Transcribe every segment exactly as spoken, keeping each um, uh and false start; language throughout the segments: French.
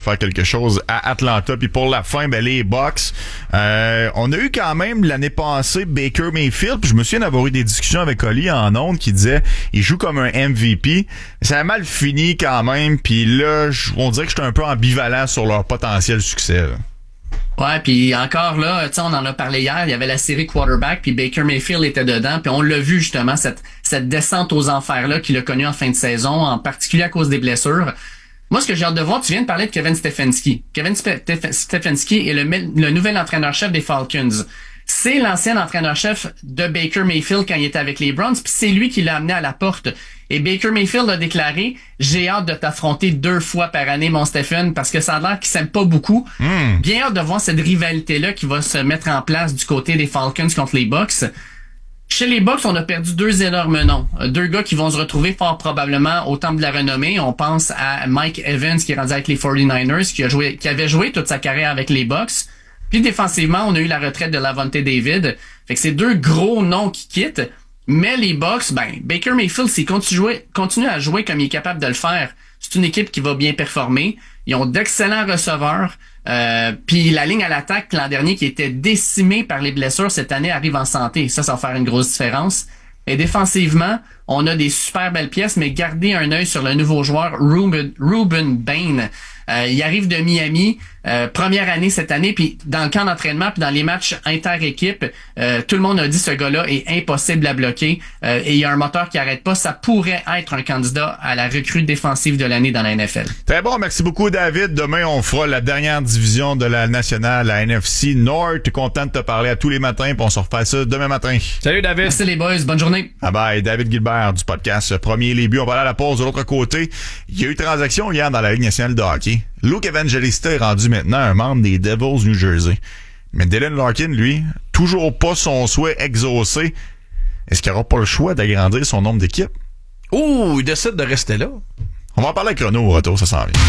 faire quelque chose à Atlanta. Puis pour la fin, ben les Bucks. Euh, on a eu quand même l'année passée Baker Mayfield. Puis je me souviens d'avoir eu des discussions avec Oli en ondes qui disait il joue comme un M V P. Ça a mal fini quand même. Puis là, on dirait que j'étais un peu ambivalent sur leur potentiel succès. Là. Ouais, puis encore là, tu sais, on en a parlé hier, il y avait la série Quarterback, puis Baker Mayfield était dedans, puis on l'a vu justement, cette cette descente aux enfers-là qu'il a connue en fin de saison, en particulier à cause des blessures. Moi, ce que j'ai hâte de voir, tu viens de parler de Kevin Stefanski. Kevin Spe- Stefanski est le, le nouvel entraîneur-chef des Falcons. C'est l'ancien entraîneur-chef de Baker Mayfield quand il était avec les Browns, puis c'est lui qui l'a amené à la porte. Et Baker Mayfield a déclaré « J'ai hâte de t'affronter deux fois par année, mon Stephen, parce que ça a l'air qu'ils s'aiment pas beaucoup. Mm. » Bien hâte de voir cette rivalité-là qui va se mettre en place du côté des Falcons contre les Bucks. Chez les Bucks, on a perdu deux énormes noms. Deux gars qui vont se retrouver fort probablement au temple de la renommée. On pense à Mike Evans qui est rendu avec les forty-niners, qui a joué, qui avait joué toute sa carrière avec les Bucks. Puis défensivement, on a eu la retraite de Lavonte David. Fait que c'est deux gros noms qui quittent. Mais les Bucks, ben, Baker Mayfield, s'il continue, continue à jouer comme il est capable de le faire, c'est une équipe qui va bien performer. Ils ont d'excellents receveurs. Euh, puis la ligne à l'attaque l'an dernier qui était décimée par les blessures, cette année arrive en santé. Ça, ça va faire une grosse différence. Et défensivement, on a des super belles pièces, mais gardez un œil sur le nouveau joueur Ruben, Ruben Bain. Euh, il arrive de Miami, euh, première année cette année, puis dans le camp d'entraînement, puis dans les matchs inter-équipe, euh, tout le monde a dit ce gars-là est impossible à bloquer euh, et il y a un moteur qui arrête pas. Ça pourrait être un candidat à la recrue défensive de l'année dans la N F L. Très bon, merci beaucoup David. Demain, on fera la dernière division de la nationale, la N F C North. Content de te parler à tous les matins, puis on se refait ça demain matin. Salut David. Merci les boys, bonne journée. Ah bye, David Gilbert du podcast Premier les buts. On va aller à la pause de l'autre côté. Il y a eu transaction hier dans la Ligue nationale de hockey. Luke Evangelista est rendu maintenant un membre des Devils New Jersey. Mais Dylan Larkin, lui, toujours pas son souhait exaucé. Est-ce qu'il n'aura pas le choix d'agrandir son nombre d'équipes? Ouh, il décide de rester là. On va en parler avec Renaud au retour, ça s'en vient.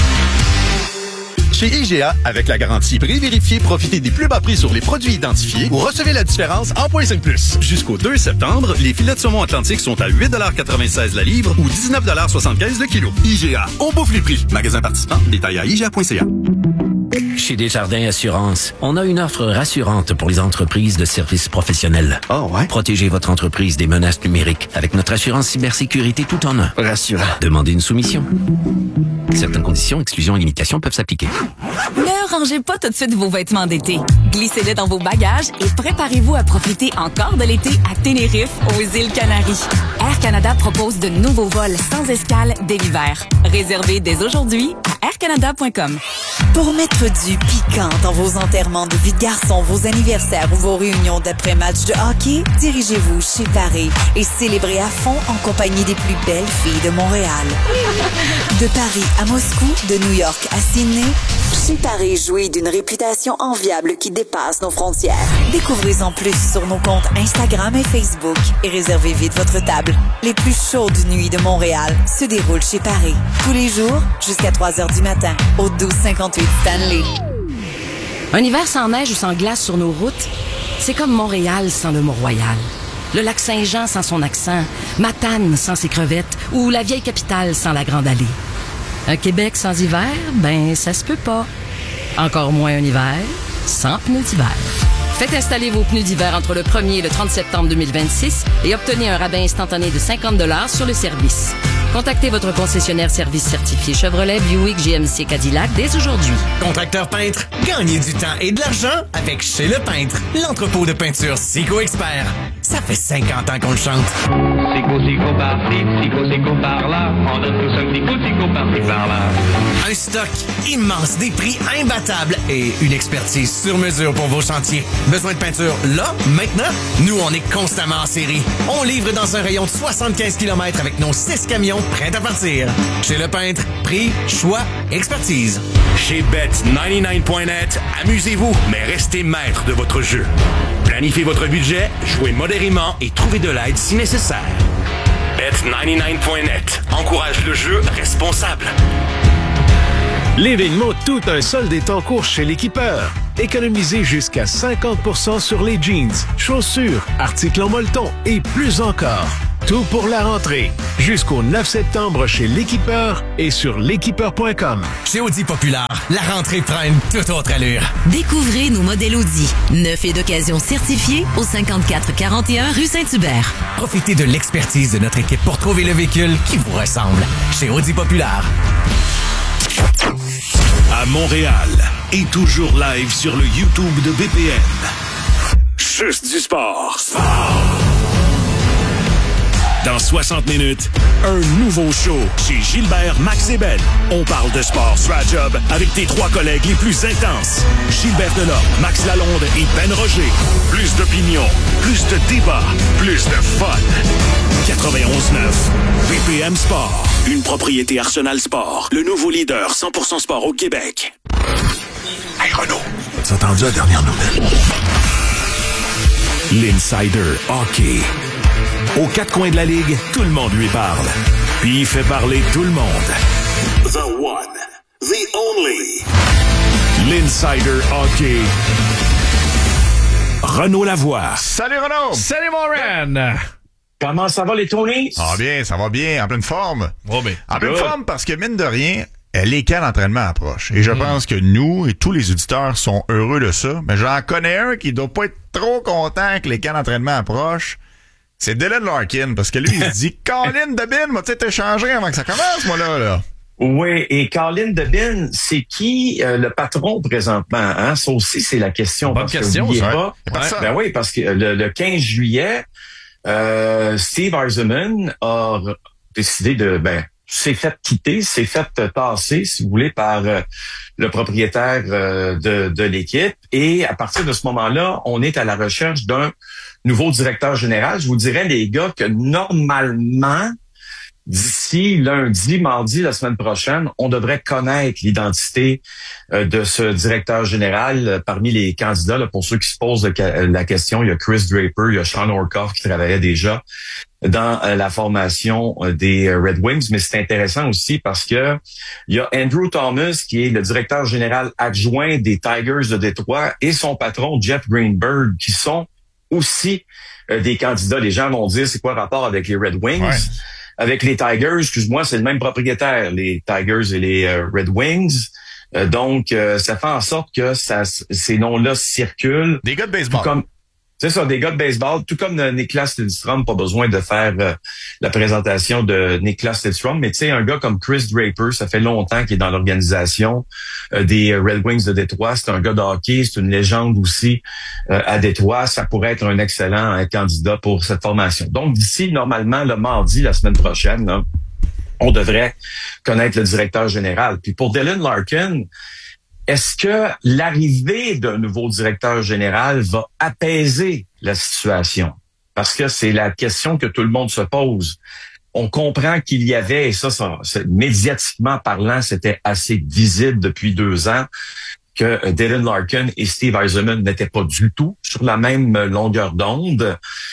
Chez I G A, avec la garantie prix vérifié, profitez des plus bas prix sur les produits identifiés ou recevez la différence en point cinq plus. Jusqu'au deux septembre, les filets de saumon atlantique sont à huit quatre-vingt-seize la livre ou dix-neuf soixante-quinze le kilo. I G A, on bouffe les prix. Magasin participant, détail à I G A point C A. Chez Desjardins Assurance, on a une offre rassurante pour les entreprises de services professionnels. Oh ouais? Protégez votre entreprise des menaces numériques avec notre assurance cybersécurité tout en un. Rassurant. Demandez une soumission. Certaines conditions, exclusions et limitations peuvent s'appliquer. Ne rangez pas tout de suite vos vêtements d'été. Glissez-les dans vos bagages et préparez-vous à profiter encore de l'été à Tenerife, aux îles Canaries. Air Canada propose de nouveaux vols sans escale dès l'hiver. Réservez dès aujourd'hui à air canada point com. Pour mettre du piquant dans vos enterrements de vie de garçon, vos anniversaires ou vos réunions d'après-match de hockey, dirigez-vous chez Paris et célébrez à fond en compagnie des plus belles filles de Montréal. De Paris à Moscou, de New York à Sydney, chez Paris jouit d'une réputation enviable qui dépasse nos frontières. Découvrez-en plus sur nos comptes Instagram et Facebook et réservez vite votre table. Les plus chaudes nuits de Montréal se déroulent chez Paris. Tous les jours, jusqu'à trois heures du matin, au douze cinquante-huit Stanley. Un hiver sans neige ou sans glace sur nos routes, c'est comme Montréal sans le Mont-Royal. Le lac Saint-Jean sans son accent, Matane sans ses crevettes ou la vieille capitale sans la Grande Allée. Un Québec sans hiver, ben ça se peut pas. Encore moins un hiver sans pneus d'hiver. Faites installer vos pneus d'hiver entre le premier et le trente septembre deux mille vingt-six et obtenez un rabais instantané de cinquante dollars sur le service. Contactez votre concessionnaire service certifié Chevrolet, Buick, G M C, Cadillac dès aujourd'hui. Contracteur peintre, gagnez du temps et de l'argent avec Chez Le Peintre, l'entrepôt de peinture Sico Expert. Ça fait cinquante ans qu'on le chante. Sico, Sico par-ci, Sico, Sico par-là. On donne tous un petit coup, Sico par-ci, par-là. Un stock immense, des prix imbattables et une expertise sur mesure pour vos chantiers. Besoin de peinture là, maintenant? Nous, on est constamment en série. On livre dans un rayon de soixante-quinze kilomètres avec nos six camions prêts à partir. Chez Le Peintre, prix, choix, expertise. Chez Bet quatre-vingt-dix-neuf point net, amusez-vous, mais restez maître de votre jeu. Planifiez votre budget, jouez modérément et trouvez de l'aide si nécessaire. Bet quatre-vingt-dix-neuf point net encourage le jeu responsable. L'événement Tout un solde est en cours chez l'Équipeur. Économisez jusqu'à cinquante pour cent sur les jeans, chaussures, articles en molleton et plus encore. Tout pour la rentrée. Jusqu'au neuf septembre chez l'Équipeur et sur l'équipeur point com. Chez Audi Populaire, la rentrée prend une toute autre allure. Découvrez nos modèles Audi. Neuf et d'occasion certifiés au cinquante-quatre quarante et un rue Saint-Hubert. Profitez de l'expertise de notre équipe pour trouver le véhicule qui vous ressemble. Chez Audi Populaire. À Montréal et toujours live sur le YouTube de B P M. Juste du sport. Sport. Dans soixante minutes, un nouveau show chez Gilbert, Max et Ben. On parle de sport sur la job avec tes trois collègues les plus intenses. Gilbert Delorme, Max Lalonde et Ben Roger. Plus d'opinion, plus de débats, plus de fun. quatre-vingt-onze neuf B P M Sport. Une propriété Arsenal Sport. Le nouveau leader cent pour cent sport au Québec. Hey Renaud, t'as entendu la dernière nouvelle? L'Insider Hockey. Aux quatre coins de la Ligue, tout le monde lui parle. Puis il fait parler tout le monde. The one, the only. L'Insider Hockey. Renaud Lavoie. Salut Renaud! Salut mon Ren! Comment ça va les Tonys? Ah bien, ça va bien, en pleine forme. Oh, bien. En pleine forme parce que mine de rien, les camps d'entraînement approchent. Et je mmh. pense que nous et tous les auditeurs sont heureux de ça. Mais j'en connais un qui doit pas être trop content que les camps d'entraînement approchent. C'est Dylan Larkin, parce que lui, il se dit « Colin Debin, m'a peut-être échangé avant que ça commence, moi, là, là. » Oui, et Colin Debin, c'est qui euh, le patron présentement? Hein? Ça aussi, c'est la question. Bonne parce question, que, ça. Pas, ouais. Ben oui, parce que le, le quinze juillet, euh, Steve Yzerman a décidé de... ben s'est fait quitter, s'est fait tasser, si vous voulez, par euh, le propriétaire euh, de, de l'équipe. Et à partir de ce moment-là, on est à la recherche d'un nouveau directeur général. Je vous dirais, les gars, que normalement, d'ici lundi, mardi, la semaine prochaine, on devrait connaître l'identité euh, de ce directeur général. Euh, parmi les candidats, là, pour ceux qui se posent le, la question, il y a Chris Draper, il y a Sean Orkoff qui travaillait déjà dans euh, la formation euh, des Red Wings. Mais c'est intéressant aussi parce que il y a Andrew Thomas, qui est le directeur général adjoint des Tigers de Détroit, et son patron, Jeff Greenberg, qui sont aussi euh, des candidats. Les gens vont dire, c'est quoi le rapport avec les Red Wings? Ouais. Avec les Tigers, excuse-moi, c'est le même propriétaire, les Tigers et les euh, Red Wings. Euh, donc, euh, ça fait en sorte que ça, ces noms-là circulent. Des gars de baseball. Comme, c'est ça, des gars de baseball. Tout comme euh, Niklas Lidstrom, pas besoin de faire euh, la présentation de Niklas Lidstrom, mais tu sais, un gars comme Chris Draper, ça fait longtemps qu'il est dans l'organisation euh, des Red Wings de Détroit. C'est un gars de hockey, c'est une légende aussi euh, à Détroit. Ça pourrait être un excellent euh, candidat pour cette formation. Donc, d'ici, normalement, le mardi, la semaine prochaine, là, on devrait connaître le directeur général. Puis pour Dylan Larkin, est-ce que l'arrivée d'un nouveau directeur général va apaiser la situation? Parce que c'est la question que tout le monde se pose. On comprend qu'il y avait, et ça, ça médiatiquement parlant, c'était assez visible depuis deux ans, que Dylan Larkin et Steve Yzerman n'étaient pas du tout sur la même longueur d'onde.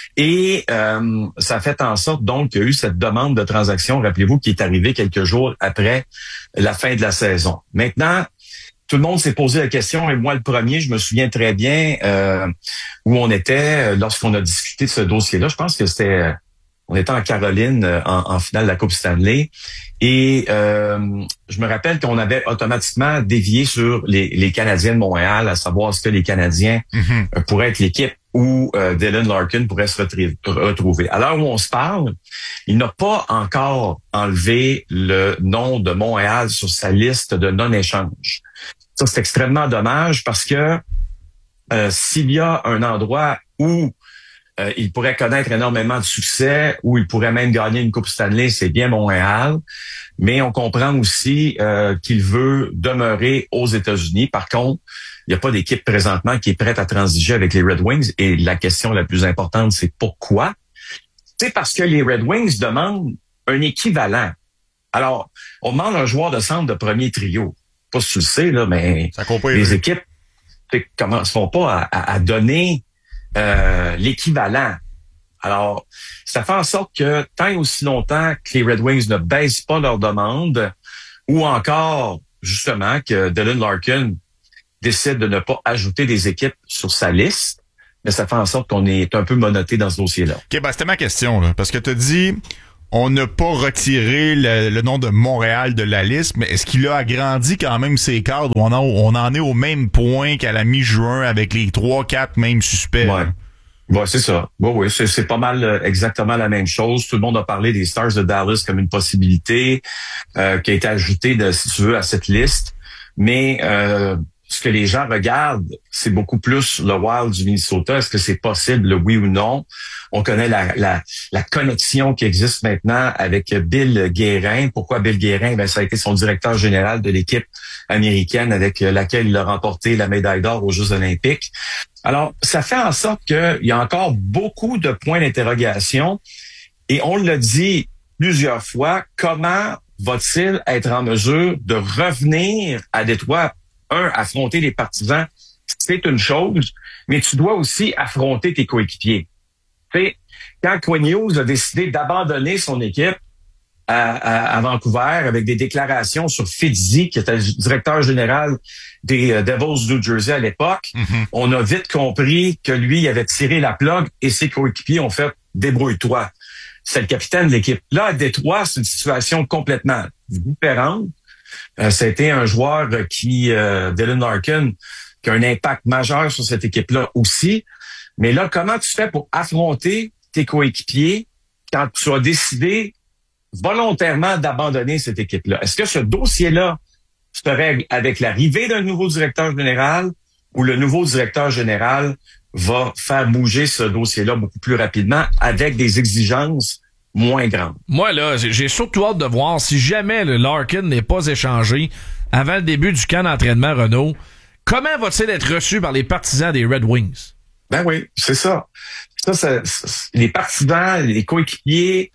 Et euh, ça fait en sorte donc qu'il y a eu cette demande de transaction, rappelez-vous, qui est arrivée quelques jours après la fin de la saison. Maintenant, tout le monde s'est posé la question, et moi le premier, je me souviens très bien euh, où on était lorsqu'on a discuté de ce dossier-là. Je pense que c'était, on était en Caroline en, en finale de la Coupe Stanley, et euh, je me rappelle qu'on avait automatiquement dévié sur les, les Canadiens de Montréal, à savoir est-ce que les Canadiens mm-hmm. pourraient être l'équipe où euh, Dylan Larkin pourrait se retrouver. À l'heure où on se parle, il n'a pas encore enlevé le nom de Montréal sur sa liste de non-échange. Ça, c'est extrêmement dommage parce que euh, s'il y a un endroit où euh, il pourrait connaître énormément de succès, où il pourrait même gagner une Coupe Stanley, c'est bien Montréal. Mais on comprend aussi euh, qu'il veut demeurer aux États-Unis. Par contre, il n'y a pas d'équipe présentement qui est prête à transiger avec les Red Wings. Et la question la plus importante, c'est pourquoi? C'est parce que les Red Wings demandent un équivalent. Alors, on demande un joueur de centre de premier trio. Pas si tu le sais, là, mais les équipes ne commenceront pas à, à, à donner euh, l'équivalent. Alors, ça fait en sorte que tant et aussi longtemps que les Red Wings ne baissent pas leur demande, ou encore, justement, que Dylan Larkin décide de ne pas ajouter des équipes sur sa liste, mais ça fait en sorte qu'on est un peu menotté dans ce dossier-là. OK, ben c'était ma question, là, parce que tu as dit on n'a pas retiré le, le nom de Montréal de la liste, mais est-ce qu'il a agrandi quand même ses cadres où on, a, on en est au même point qu'à la mi-juin avec les trois, quatre mêmes suspects? Ouais. Ouais, c'est ça. Oui, oui, c'est, c'est pas mal euh, exactement la même chose. Tout le monde a parlé des Stars de Dallas comme une possibilité euh, qui a été ajoutée, de, si tu veux, à cette liste. Mais euh, ce que les gens regardent, c'est beaucoup plus le Wild du Minnesota. Est-ce que c'est possible, oui ou non? On connaît la, la, la connexion qui existe maintenant avec Bill Guérin. Pourquoi Bill Guérin? Ben, ça a été son directeur général de l'équipe américaine avec laquelle il a remporté la médaille d'or aux Jeux olympiques. Alors, ça fait en sorte qu'il y a encore beaucoup de points d'interrogation. Et on l'a dit plusieurs fois, comment va-t-il être en mesure de revenir à Détroit? Un, affronter les partisans, c'est une chose, mais tu dois aussi affronter tes coéquipiers. Tu sais, quand Quinn Hughes a décidé d'abandonner son équipe à, à, à Vancouver avec des déclarations sur Fitzy, qui était le directeur général des uh, Devils du New Jersey à l'époque, mm-hmm. on a vite compris que lui il avait tiré la plug et ses coéquipiers ont fait « débrouille-toi ». C'est le capitaine de l'équipe. Là, à Détroit, c'est une situation complètement différente. Euh, ça a été un joueur qui, euh, Dylan Larkin, qui a un impact majeur sur cette équipe-là aussi. Mais là, comment tu fais pour affronter tes coéquipiers quand tu as décidé volontairement d'abandonner cette équipe-là? Est-ce que ce dossier-là se règle avec l'arrivée d'un nouveau directeur général ou le nouveau directeur général va faire bouger ce dossier-là beaucoup plus rapidement avec des exigences moins grandes? Moi, là, j'ai surtout hâte de voir si jamais le Larkin n'est pas échangé avant le début du camp d'entraînement Renaud, comment va-t-il être reçu par les partisans des Red Wings? Ben oui, c'est ça. Ça, ça, ça les partisans, les coéquipiers,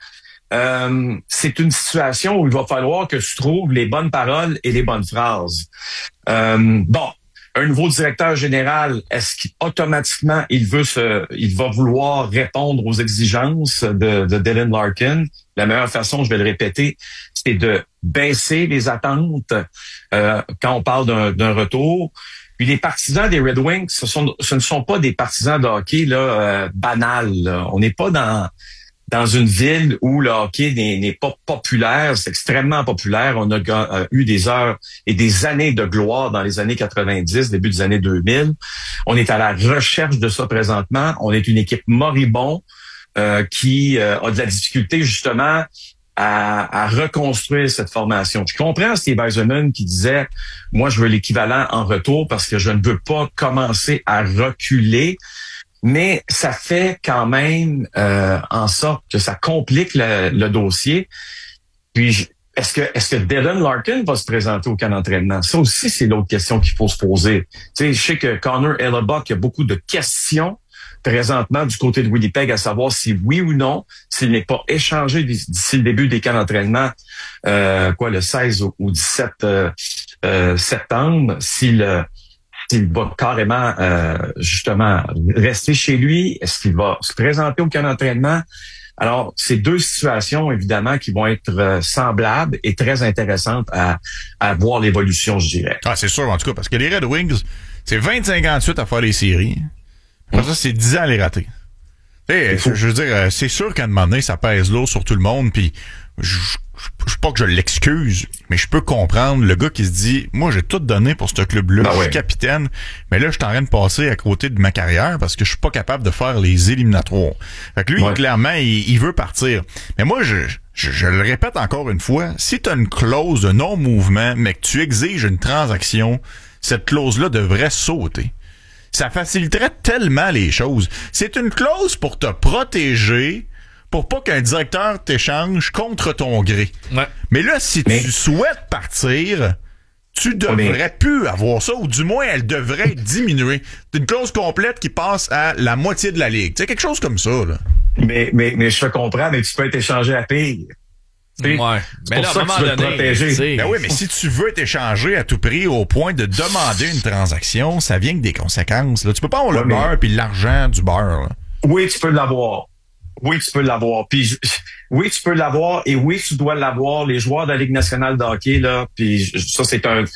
euh, c'est une situation où il va falloir que tu trouves les bonnes paroles et les bonnes phrases. Euh, bon, un nouveau directeur général, est-ce qu'automatiquement il veut se, il va vouloir répondre aux exigences de, de Dylan Larkin? La meilleure façon, je vais le répéter, c'est de baisser les attentes euh, quand on parle d'un, d'un retour. Puis les partisans des Red Wings, ce, sont, ce ne sont pas des partisans de hockey là euh, banals. Là. On n'est pas dans dans une ville où le hockey n'est, n'est pas populaire. C'est extrêmement populaire. On a euh, eu des heures et des années de gloire dans les années quatre-vingt-dix, début des années deux mille. On est à la recherche de ça présentement. On est une équipe moribond euh, qui euh, a de la difficulté justement À, à reconstruire cette formation. Je comprends Steve Yzerman qui disait « Moi, je veux l'équivalent en retour parce que je ne veux pas commencer à reculer. » Mais ça fait quand même euh, en sorte que ça complique le, le dossier. Puis, est-ce que est-ce que Dylan Larkin va se présenter au camp d'entraînement? Ça aussi, c'est l'autre question qu'il faut se poser. Tu sais, je sais que Connor Hellebuyck, il y a beaucoup de questions présentement du côté de Winnipeg, à savoir si oui ou non, s'il n'est pas échangé d'ici le début des camps d'entraînement, euh, quoi, le seize ou dix-sept euh, euh, septembre, s'il, euh, s'il va carrément euh, justement rester chez lui, est-ce qu'il va se présenter au camp d'entraînement? Alors, c'est deux situations, évidemment, qui vont être euh, semblables et très intéressantes à, à voir l'évolution, je dirais. Ah, c'est sûr, en tout cas, parce que les Red Wings, c'est vingt-cinq ans de suite à faire les séries. Après ça, c'est dix ans à les rater. Hey, je, je veux dire, c'est sûr qu'à un moment donné, ça pèse lourd sur tout le monde, puis je, je, je pas que je l'excuse, mais je peux comprendre le gars qui se dit « Moi, j'ai tout donné pour ce club-là, ben je suis ouais. capitaine, mais là, je suis en train de passer à côté de ma carrière parce que je suis pas capable de faire les éliminatoires. » Fait que lui, ouais. clairement, il, il veut partir. Mais moi, je, je, je le répète encore une fois, si tu as une clause de non-mouvement, mais que tu exiges une transaction, cette clause-là devrait sauter. Ça faciliterait tellement les choses. C'est une clause pour te protéger, pour pas qu'un directeur t'échange contre ton gré. Ouais. Mais là, si mais... tu souhaites partir, tu devrais mais... plus avoir ça, ou du moins, elle devrait être diminuée. C'est une clause complète qui passe à la moitié de la ligue. C'est quelque chose comme ça, là. Mais, mais, mais je te comprends, mais tu peux être échangé à pire. Ouais. C'est mais là, à un moment donné, ben oui, mais si tu veux t'échanger à tout prix au point de demander une transaction, ça vient avec des conséquences. Là. Tu peux pas avoir ouais, le beurre mais... puis l'argent du beurre. Là. Oui, tu peux l'avoir. Oui, tu peux l'avoir. Puis je... oui, tu peux l'avoir et oui, tu dois l'avoir. Les joueurs de la Ligue nationale de hockey là, puis ça c'est un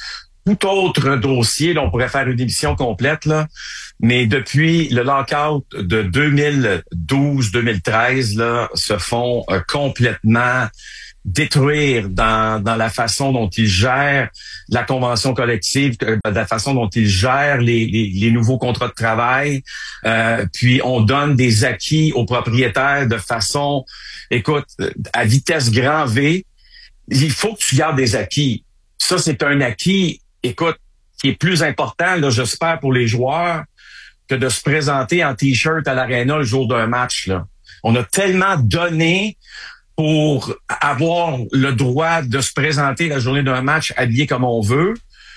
tout autre dossier, là, on pourrait faire une émission complète, là. Mais depuis le lockout de deux mille douze deux mille treize, là, se font euh, complètement détruire dans, dans la façon dont ils gèrent la convention collective, de la façon dont ils gèrent les, les, les nouveaux contrats de travail. Euh, puis on donne des acquis aux propriétaires de façon, écoute, à vitesse grand V. Il faut que tu gardes des acquis. Ça, c'est un acquis, écoute, qui est plus important, là, j'espère, pour les joueurs que de se présenter en T-shirt à l'aréna le jour d'un match, là. On a tellement donné pour avoir le droit de se présenter la journée d'un match habillé comme on veut,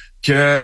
que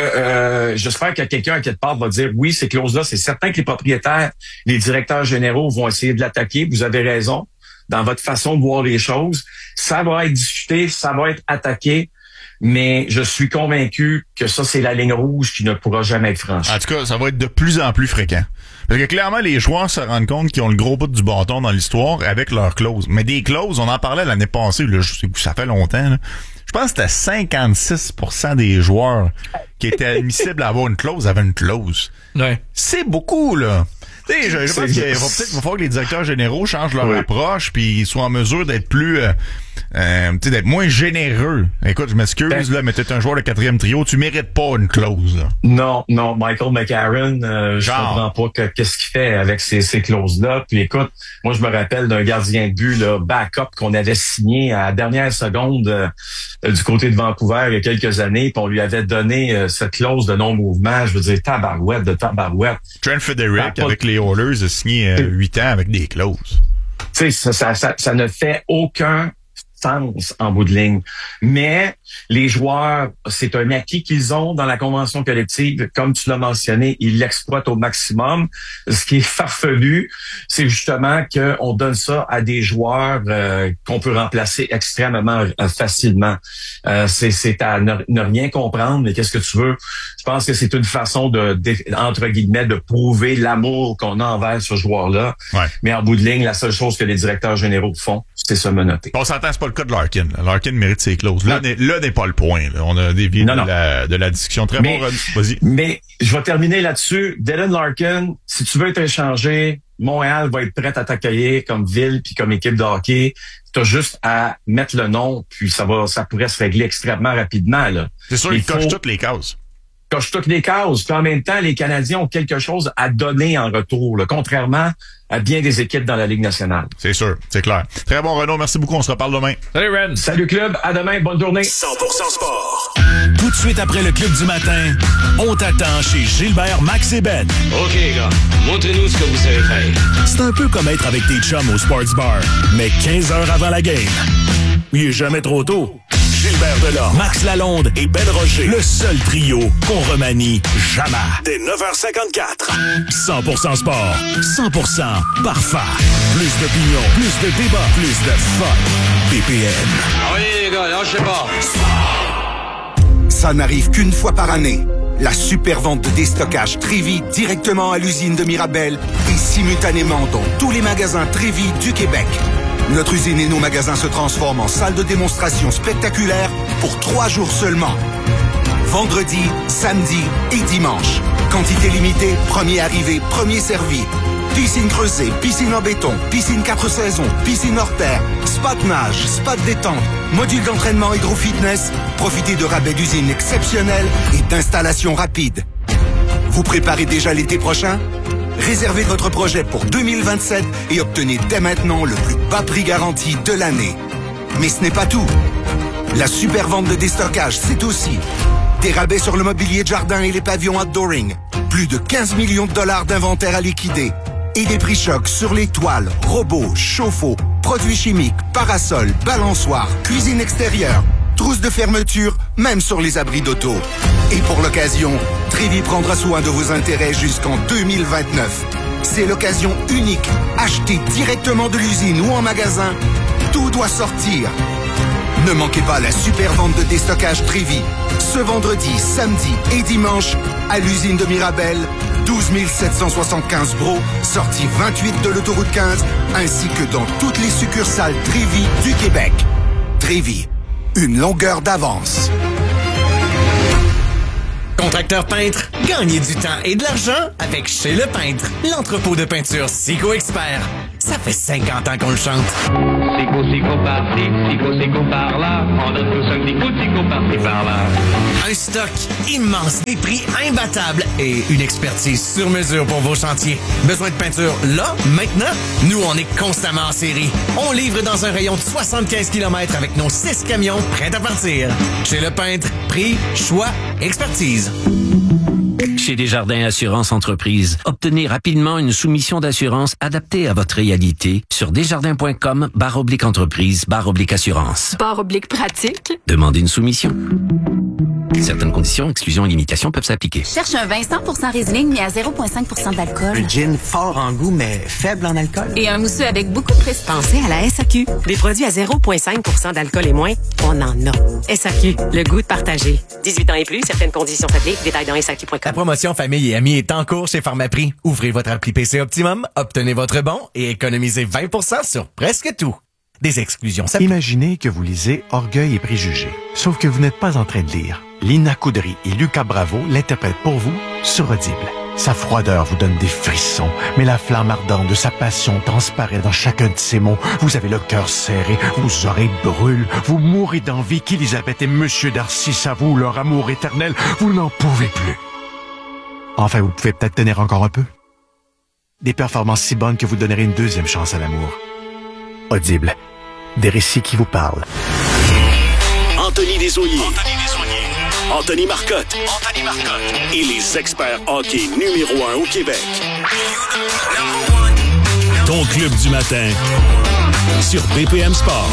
euh, j'espère que quelqu'un à quelque part va dire oui, ces clauses-là, c'est certain que les propriétaires, les directeurs généraux vont essayer de l'attaquer. Vous avez raison dans votre façon de voir les choses. Ça va être discuté, ça va être attaqué, mais je suis convaincu que ça, c'est la ligne rouge qui ne pourra jamais être franchie. En tout cas, ça va être de plus en plus fréquent. Parce que clairement, les joueurs se rendent compte qu'ils ont le gros bout du bâton dans l'histoire avec leurs clauses. Mais des clauses, on en parlait l'année passée, là, je sais que ça fait longtemps, là. Je pense que c'était cinquante-six pour cent des joueurs qui étaient admissibles à avoir une clause avaient une clause. Ouais. C'est beaucoup, là. Tu sais, je, je pense qu'il va peut-être va falloir que les directeurs généraux changent leur oui. approche puis soient en mesure d'être plus euh, euh, tu sais, d'être moins généreux. Écoute, je m'excuse, ben, là, mais t'es un joueur de quatrième trio, tu mérites pas une clause, là. Non, non, Michael McCarron, euh, je comprends pas que, qu'est-ce qu'il fait avec ces, ces clauses-là. Puis écoute, moi, je me rappelle d'un gardien de but, là, backup qu'on avait signé à la dernière seconde euh, du côté de Vancouver il y a quelques années, puis on lui avait donné euh, cette clause de non-mouvement. Je veux dire, tabarouette de tabarouette. Trent Frederick, avec les Oilers, a signé euh, huit ans avec des clauses. Tu sais, ça, ça, ça, ça ne fait aucun sens en bout de ligne. Mais les joueurs, c'est un acquis qu'ils ont dans la convention collective. Comme tu l'as mentionné, ils l'exploitent au maximum. Ce qui est farfelu, c'est justement qu'on donne ça à des joueurs euh, qu'on peut remplacer extrêmement euh, facilement. Euh, c'est, c'est à ne, ne rien comprendre, mais qu'est-ce que tu veux? Je pense que c'est une façon de, de entre guillemets, de prouver l'amour qu'on a envers ce joueur-là. Ouais. Mais en bout de ligne, la seule chose que les directeurs généraux font, c'est se menotter. On s'entend, c'est pas le cas de Larkin. Larkin mérite ses clauses. Là, n'est, là n'est pas le point. Là. On a dévié de la, de la discussion. Très mais, bon. Vas-y. Mais je vais terminer là-dessus. Dylan Larkin, si tu veux être échangé, Montréal va être prêt à t'accueillir comme ville puis comme équipe de hockey. T'as juste à mettre le nom, puis ça va, ça pourrait se régler extrêmement rapidement, là. C'est sûr, il, il coche faut... toutes les cases. coche toutes les cases. Puis en même temps, les Canadiens ont quelque chose à donner en retour, là, contrairement à bien des équipes dans la Ligue nationale. C'est sûr, c'est clair. Très bon, Renaud. Merci beaucoup. On se reparle demain. Salut, Ren. Salut, club. À demain. Bonne journée. cent pour cent sport. Tout de suite après le club du matin, on t'attend chez Gilbert, Max et Ben. OK, gars. Montrez-nous ce que vous savez faire. C'est un peu comme être avec tes chums au Sports Bar, mais quinze heures avant la game. Il est jamais trop tôt. Gilbert Delorme, Max Lalonde et Ben Roger. Le seul trio qu'on remanie jamais. Dès neuf heures cinquante-quatre. cent pour cent sport. cent pour cent parfait. Plus d'opinion, plus de débat, plus de fun. P P M. Ah oui, les gars, lâchez pas. Ça n'arrive qu'une fois par année. La super vente de déstockage Trévi directement à l'usine de Mirabel et simultanément dans tous les magasins Trévi du Québec. Notre usine et nos magasins se transforment en salle de démonstration spectaculaire pour trois jours seulement. Vendredi, samedi et dimanche. Quantité limitée, premier arrivé, premier servi. Piscine creusée, piscine en béton, piscine quatre saisons, piscine hors terre, spa de nage, spa de détente, module d'entraînement hydro-fitness. Profitez de rabais d'usine exceptionnels et d'installations rapides. Vous préparez déjà l'été prochain? Réservez votre projet pour deux mille vingt-sept et obtenez dès maintenant le plus bas prix garanti de l'année. Mais ce n'est pas tout. La super vente de déstockage, c'est aussi des rabais sur le mobilier de jardin et les pavillons outdooring, plus de quinze millions de dollars d'inventaire à liquider et des prix chocs sur les toiles, robots, chauffe-eau, produits chimiques, parasols, balançoires, cuisine extérieure, trousses de fermeture, même sur les abris d'auto. Et pour l'occasion, Trévi prendra soin de vos intérêts jusqu'en deux mille vingt-neuf. C'est l'occasion unique. Achetez directement de l'usine ou en magasin. Tout doit sortir. Ne manquez pas la super vente de déstockage Trévi. Ce vendredi, samedi et dimanche, à l'usine de Mirabel, douze mille sept cent soixante-quinze Bro, sortie vingt-huit de l'autoroute quinze, ainsi que dans toutes les succursales Trévi du Québec. Trévi, une longueur d'avance. Contracteur peintre, gagnez du temps et de l'argent avec Chez Le Peintre, l'entrepôt de peinture Sico Expert. Ça fait cinquante ans qu'on le chante. Sico, sico par-ci, sico, sico par-là. On donne tous un petit coup de sico par-ci, par-là. Un stock immense, des prix imbattables et une expertise sur mesure pour vos chantiers. Besoin de peinture là, maintenant? Nous, on est constamment en série. On livre dans un rayon de soixante-quinze kilomètres avec nos six camions prêts à partir. Chez Le Peintre, prix, choix, expertise. Chez Desjardins Assurance Entreprise, obtenez rapidement une soumission d'assurance adaptée à votre réalité sur desjardins.com barre oblique entreprise barre oblique assurance. Barre oblique pratique. Demandez une soumission. Certaines conditions, exclusions et limitations peuvent s'appliquer. Cherche un vin cent pour cent Riesling, mais à zéro virgule cinq pour cent d'alcool. Un gin fort en goût, mais faible en alcool. Et un mousseux avec beaucoup de prestige. Pensez à la S A Q. Des produits à zéro virgule cinq pour cent d'alcool et moins, on en a. S A Q, le goût de partager. dix-huit ans et plus, certaines conditions s'appliquent. Détails dans S A Q point com. La promotion famille et amis est en cours chez Pharmaprix. Ouvrez votre appli P C Optimum, obtenez votre bon et économisez vingt pour cent sur presque tout. Des exclusions s'appliquent. Imaginez que vous lisez Orgueil et préjugés. Sauf que vous n'êtes pas en train de lire. Lina Coudry et Lucas Bravo l'interprètent pour vous sur Audible. Sa froideur vous donne des frissons, mais la flamme ardente de sa passion transparaît dans chacun de ses mots. Vous avez le cœur serré, vos oreilles brûlent, vous mourrez d'envie qu'Élisabeth et Monsieur Darcy s'avouent leur amour éternel. Vous n'en pouvez plus. Enfin, vous pouvez peut-être tenir encore un peu. Des performances si bonnes que vous donnerez une deuxième chance à l'amour. Audible. Des récits qui vous parlent. Anthony Desaulniers. Anthony Desaulniers. Anthony Marcotte. Anthony Marcotte. Et les experts hockey numéro un au Québec. Ton club du matin sur B P M Sport.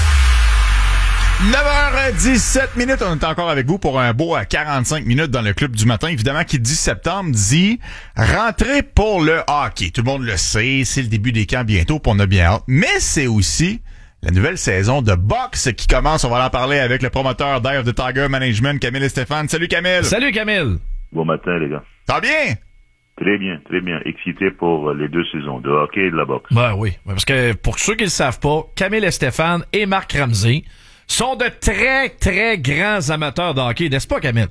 neuf heures dix-sept minutes, on est encore avec vous pour un beau quarante-cinq minutes dans le club du matin. Évidemment, qui dit septembre dit rentrée pour le hockey. Tout le monde le sait, c'est le début des camps bientôt, puis on a bien hâte. Mais c'est aussi la nouvelle saison de boxe qui commence. On va en parler avec le promoteur d'Eye of the Tiger Management, Camille et Stéphane. Salut Camille! Salut Camille! Bon matin les gars. Ça va bien? Très bien, très bien. Excité pour les deux saisons, de hockey et de la boxe. Ben oui, parce que pour ceux qui ne le savent pas, Camille et Stéphane et Marc Ramsey sont de très, très grands amateurs de hockey, n'est-ce pas, Camille?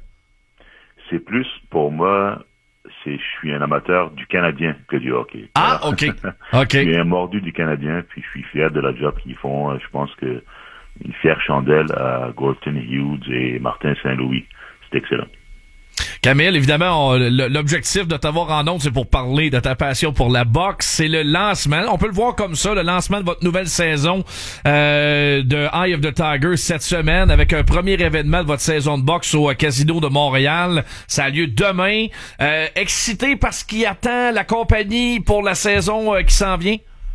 C'est plus, pour moi, c'est je suis un amateur du Canadien que du hockey. Ah, voilà. OK. OK. Je suis un mordu du Canadien, puis je suis fier de la job qu'ils font. Je pense que une fière chandelle à Gorton Hughes et Martin Saint-Louis. C'est excellent. Camille, évidemment, on, l'objectif de t'avoir en ondes, c'est pour parler de ta passion pour la boxe. C'est le lancement, on peut le voir comme ça, le lancement de votre nouvelle saison euh, de Eye of the Tiger cette semaine, avec un premier événement de votre saison de boxe au Casino de Montréal. Ça a lieu demain. Euh, excité par ce qui attend la compagnie pour la saison euh, qui s'en vient?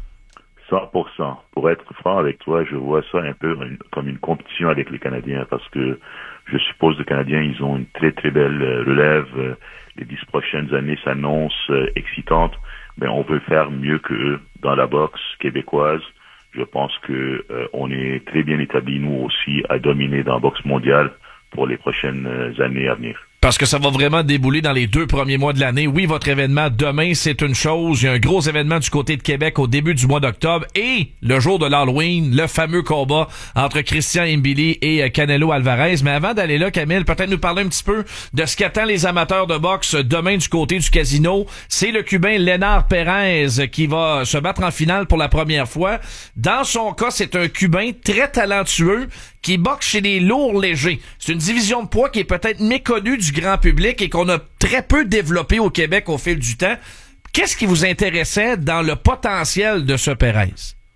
cent pour cent. Pour être franc avec toi, je vois ça un peu comme une compétition avec les Canadiens, parce que je suppose les Canadiens, ils ont une très très belle relève. Les dix prochaines années s'annoncent excitantes. Mais on veut faire mieux qu'eux dans la boxe québécoise. Je pense que euh, on est très bien établis, nous aussi, à dominer dans la boxe mondiale pour les prochaines années à venir. Parce que ça va vraiment débouler dans les deux premiers mois de l'année. Oui, votre événement demain, c'est une chose. Il y a un gros événement du côté de Québec au début du mois d'octobre. Et le jour de l'Halloween, le fameux combat entre Christian Mbili et Canelo Alvarez. Mais avant d'aller là, Camille, peut-être nous parler un petit peu de ce qu'attend les amateurs de boxe demain du côté du casino. C'est le Cubain Lénard Pérez qui va se battre en finale pour la première fois. Dans son cas, c'est un Cubain très talentueux qui boxe chez les lourds légers. C'est une division de poids qui est peut-être méconnue du grand public et qu'on a très peu développé au Québec au fil du temps. Qu'est-ce qui vous intéressait dans le potentiel de ce Pérez?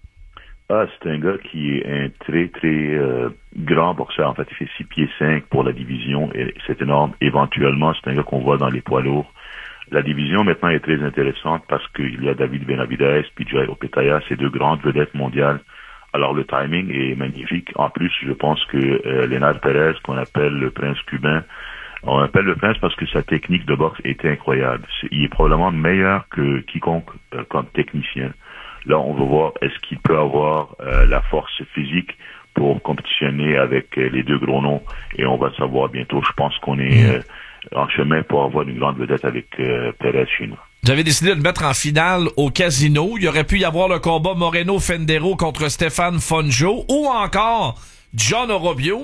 Ah, c'est un gars qui est un très, très euh, grand boxeur. En fait, il fait six pieds cinq pour la division et c'est énorme. Éventuellement, c'est un gars qu'on voit dans les poids lourds. La division, maintenant, est très intéressante parce qu'il y a David Benavidez, P J Opetaia, ces deux grandes vedettes mondiales. Alors, le timing est magnifique. En plus, je pense que euh, Lénard Pérez, qu'on appelle le prince cubain, on appelle le prince parce que sa technique de boxe est incroyable. C'est, il est probablement meilleur que quiconque euh, comme technicien. Là, on va voir est-ce qu'il peut avoir euh, la force physique pour compétitionner avec euh, les deux gros noms. Et on va savoir bientôt. Je pense qu'on est euh, en chemin pour avoir une grande vedette avec euh, Pérez chez nous. Vous avez décidé de le mettre en finale au casino. Il y aurait pu y avoir le combat Moreno-Fendero contre Stéphane Fonjo ou encore John Orobio.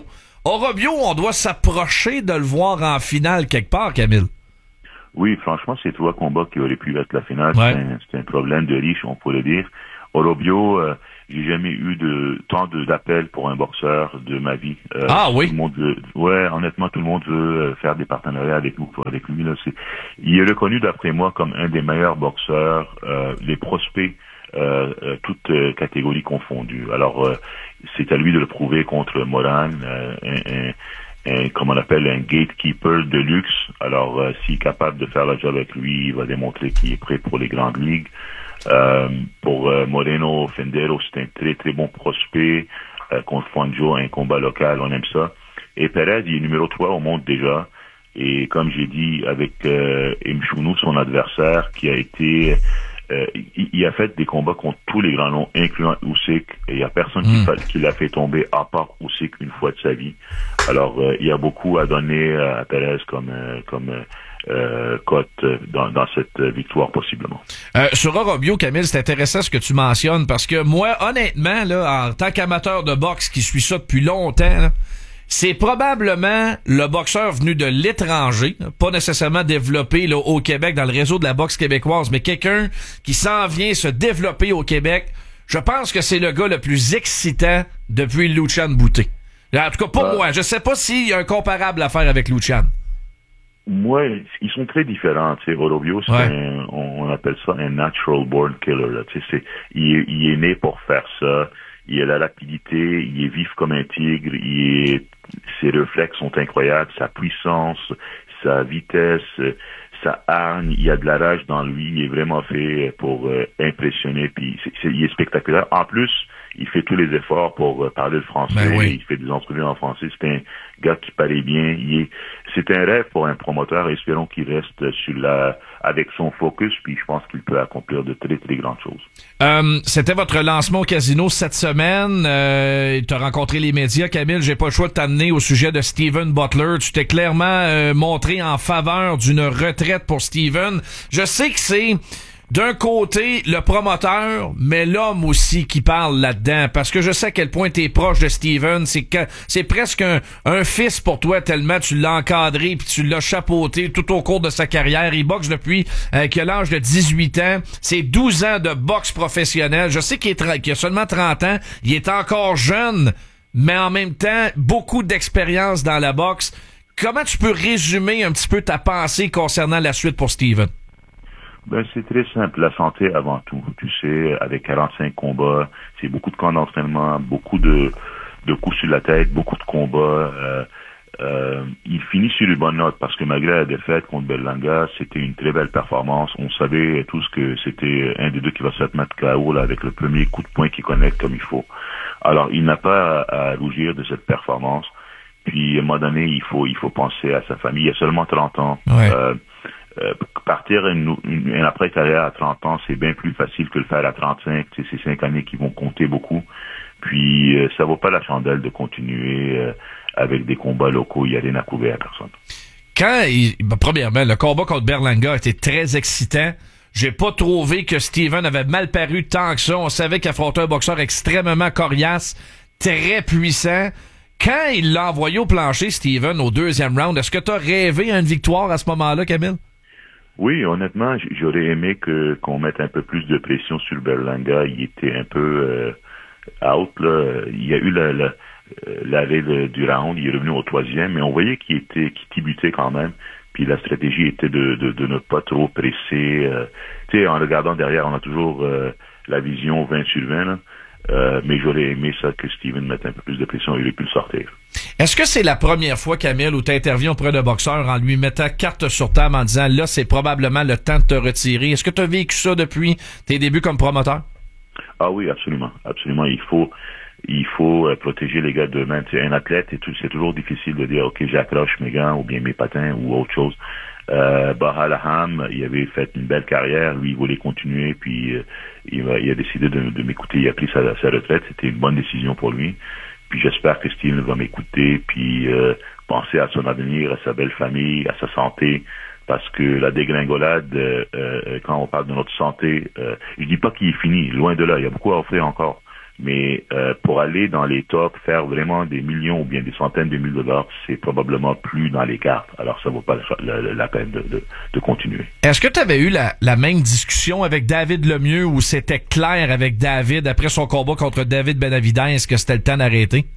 Orobio, on doit s'approcher de le voir en finale quelque part, Camille. Oui, franchement, c'est trois combats qui auraient pu être la finale. Ouais. C'est, un, c'est un problème de riche, on pourrait dire. Orobio, euh, j'ai jamais eu de tant de, d'appels pour un boxeur de ma vie. Euh, ah oui? Tout le monde veut, ouais, honnêtement, tout le monde veut faire des partenariats avec nous, avec lui. Là, c'est, il est reconnu, d'après moi, comme un des meilleurs boxeurs, euh, les prospects, euh, euh, toutes euh, catégories confondues. Alors, euh, c'est à lui de le prouver contre Moran, euh, un, un Un, comme on appelle un gatekeeper de luxe. Alors, euh, s'il est capable de faire le job avec lui, il va démontrer qu'il est prêt pour les grandes ligues. Euh, pour euh, Moreno Fendero, c'est un très très bon prospect. Euh, contre Fangio, un combat local, on aime ça. Et Perez, il est numéro trois au monde déjà. Et comme j'ai dit, avec euh, Mchunu, son adversaire, qui a été... Euh, il, il a fait des combats contre tous les grands noms, incluant Usyk, et il y a personne mm. qui, fa- qui l'a fait tomber à part Usyk une fois de sa vie. Alors, euh, il y a beaucoup à donner à Perez comme euh, comme euh, cote dans, dans cette victoire, possiblement. Euh, sur Orobio, Camille, c'est intéressant ce que tu mentionnes, parce que moi, honnêtement, là, en tant qu'amateur de boxe qui suit ça depuis longtemps, là, c'est probablement le boxeur venu de l'étranger, pas nécessairement développé là, au Québec dans le réseau de la boxe québécoise, mais quelqu'un qui s'en vient se développer au Québec. Je pense que c'est le gars le plus excitant depuis Luchan Boutet. En tout cas, pour euh, moi, je sais pas s'il y a un comparable à faire avec Luchan. Moi, ils sont très différents. Tu sais, Orobio, c'est ouais. un, on appelle ça un natural born killer. Là. Tu sais, c'est, il, est, il est né pour faire ça. Il a la rapidité, il est vif comme un tigre, il est, ses réflexes sont incroyables, sa puissance, sa vitesse, sa hargne, il y a de la rage dans lui, il est vraiment fait pour euh, impressionner, puis c'est, c'est, il est spectaculaire. En plus, il fait tous les efforts pour euh, parler le français, ben oui. Il fait des entrevues en français, c'est un gars qui paraît bien, il est, c'est un rêve pour un promoteur, espérons qu'il reste sur la, avec son focus, puis je pense qu'il peut accomplir de très très grandes choses. Euh, c'était votre lancement au casino cette semaine, euh, tu as rencontré les médias, Camille, j'ai pas le choix de t'amener au sujet de Steven Butler, tu t'es clairement euh, montré en faveur d'une retraite pour Steven. Je sais que c'est d'un côté, le promoteur, mais l'homme aussi qui parle là-dedans, parce que je sais à quel point t'es proche de Steven, c'est que c'est presque un, un fils pour toi tellement tu l'as encadré puis tu l'as chapeauté tout au cours de sa carrière. Il boxe depuis euh, qu'il a l'âge de dix-huit ans, c'est douze ans de boxe professionnelle. Je sais qu'il, est tra- qu'il a seulement trente ans, il est encore jeune, mais en même temps, beaucoup d'expérience dans la boxe. Comment tu peux résumer un petit peu ta pensée concernant la suite pour Steven? Ben, c'est très simple. La santé avant tout. Tu sais, avec quarante-cinq combats, c'est beaucoup de camps d'entraînement, beaucoup de, de coups sur la tête, beaucoup de combats. Euh, euh, il finit sur une bonne note parce que malgré la défaite contre Berlanga, c'était une très belle performance. On savait tous que c'était un des deux qui va se mettre K O là, avec le premier coup de poing qui connecte comme il faut. Alors, il n'a pas à, à rougir de cette performance. Puis, à un moment donné, il faut, il faut penser à sa famille. Il a seulement trente ans. Ouais. Euh, Euh, partir une, une, une après-carrière à trente ans, c'est bien plus facile que le faire à trente-cinq. C'est ces cinq années qui vont compter beaucoup. Puis, euh, ça vaut pas la chandelle de continuer euh, avec des combats locaux. Il n'y a rien à prouver à personne. Quand, il, ben, premièrement, le combat contre Berlanga était très excitant. J'ai pas trouvé que Steven avait mal paru tant que ça. On savait qu'il affrontait un boxeur extrêmement coriace, très puissant. Quand il l'a envoyé au plancher, Steven, au deuxième round, est-ce que tu as rêvé à une victoire à ce moment-là, Camille? Oui, honnêtement, j'aurais aimé que qu'on mette un peu plus de pression sur Berlanga. Il était un peu euh, out, là. Il y a eu la, la, l'arrêt de, du round, il est revenu au troisième, mais on voyait qu'il était qu'il tibutait quand même. Puis la stratégie était de, de, de ne pas trop presser. Euh, tu sais, en regardant derrière, on a toujours euh, la vision vingt sur vingt, là. Euh, mais j'aurais aimé ça que Steven mette un peu plus de pression, il aurait pu le sortir. Est-ce que c'est la première fois, Camille, où tu interviens auprès d'un boxeur en lui mettant carte sur table en disant là, c'est probablement le temps de te retirer? Est-ce que tu as vécu ça depuis tes débuts comme promoteur? Ah oui, absolument. Absolument. Il faut il faut euh, protéger les gars d'eux-mêmes. C'est un athlète, et tout, c'est toujours difficile de dire OK, j'accroche mes gants ou bien mes patins ou autre chose. Euh, Bahal Aham, il avait fait une belle carrière, lui il voulait continuer, puis euh, il, a, il a décidé de, de m'écouter, il a pris sa, sa retraite, c'était une bonne décision pour lui, puis j'espère que Steven va m'écouter, puis euh, penser à son avenir, à sa belle famille, à sa santé, parce que la dégringolade, euh, euh, quand on parle de notre santé, euh, je dis pas qu'il est fini, loin de là, il y a beaucoup à offrir encore, Mais euh, pour aller dans les tops, faire vraiment des millions ou bien des centaines de milliers de dollars, c'est probablement plus dans les cartes. Alors ça vaut pas la, la, la peine de, de, de continuer. Est-ce que tu avais eu la, la même discussion avec David Lemieux où c'était clair avec David après son combat contre David Benavidez, est-ce que c'était le temps d'arrêter?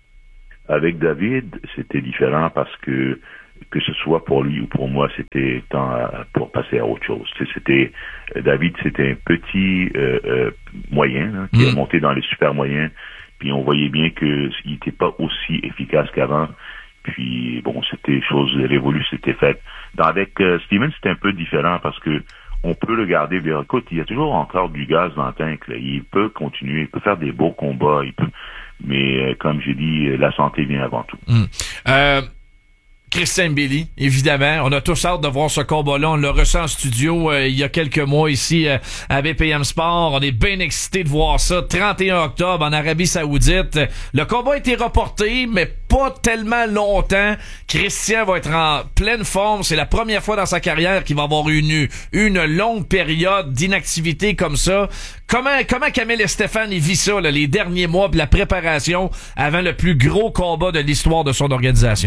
Avec David, c'était différent parce que que ce soit pour lui ou pour moi, c'était temps pour passer à autre chose. C'était David, c'était un petit euh, euh, moyen hein, qui mmh. est monté dans les super moyens, puis on voyait bien que il n'était pas aussi efficace qu'avant. Puis bon, c'était chose révolue, c'était fait. Dans, avec euh, Steven, c'était un peu différent parce que on peut le garder vers. Écoute, il y a toujours encore du gaz dans le tank. Là. Il peut continuer, il peut faire des beaux combats, il peut. Mais euh, comme j'ai dit, la santé vient avant tout. Mmh. Euh... Christian Mbili, évidemment. On a tous hâte de voir ce combat-là. On l'a reçu en studio euh, il y a quelques mois ici euh, à B P M Sport. On est bien excités de voir ça. trente et un octobre en Arabie Saoudite. Le combat a été reporté, mais pas tellement longtemps. Christian va être en pleine forme. C'est la première fois dans sa carrière qu'il va avoir une, une longue période d'inactivité comme ça. Comment, comment Kamil Estefan il vit ça, là, les derniers mois de la préparation avant le plus gros combat de l'histoire de son organisation?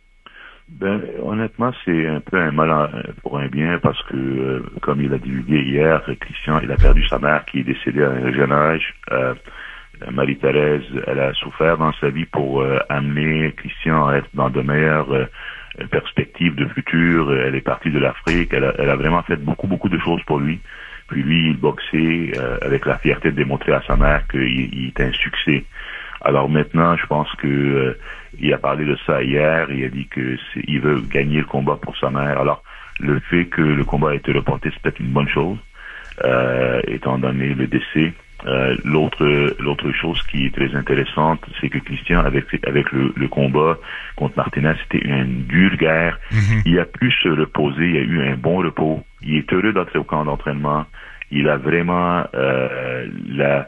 Ben, honnêtement, c'est un peu un mal pour un bien parce que, euh, comme il a divulgué hier, Christian, il a perdu sa mère qui est décédée à un jeune âge. Euh, Marie-Thérèse, elle a souffert dans sa vie pour euh, amener Christian à être dans de meilleures euh, perspectives de futur. Elle est partie de l'Afrique. Elle a, elle a vraiment fait beaucoup, beaucoup de choses pour lui. Puis lui, il boxait euh, avec la fierté de démontrer à sa mère qu'il il était un succès. Alors maintenant, je pense que euh, il a parlé de ça hier. Il a dit que c'est, il veut gagner le combat pour sa mère. Alors le fait que le combat ait été reporté, c'est peut-être une bonne chose, euh, étant donné le décès. Euh, l'autre l'autre chose qui est très intéressante, c'est que Christian, avec avec le, le combat contre Martinez, c'était une dure guerre. Mm-hmm. Il a pu se reposer. Il a eu un bon repos. Il est heureux d'être au camp d'entraînement. Il a vraiment euh, la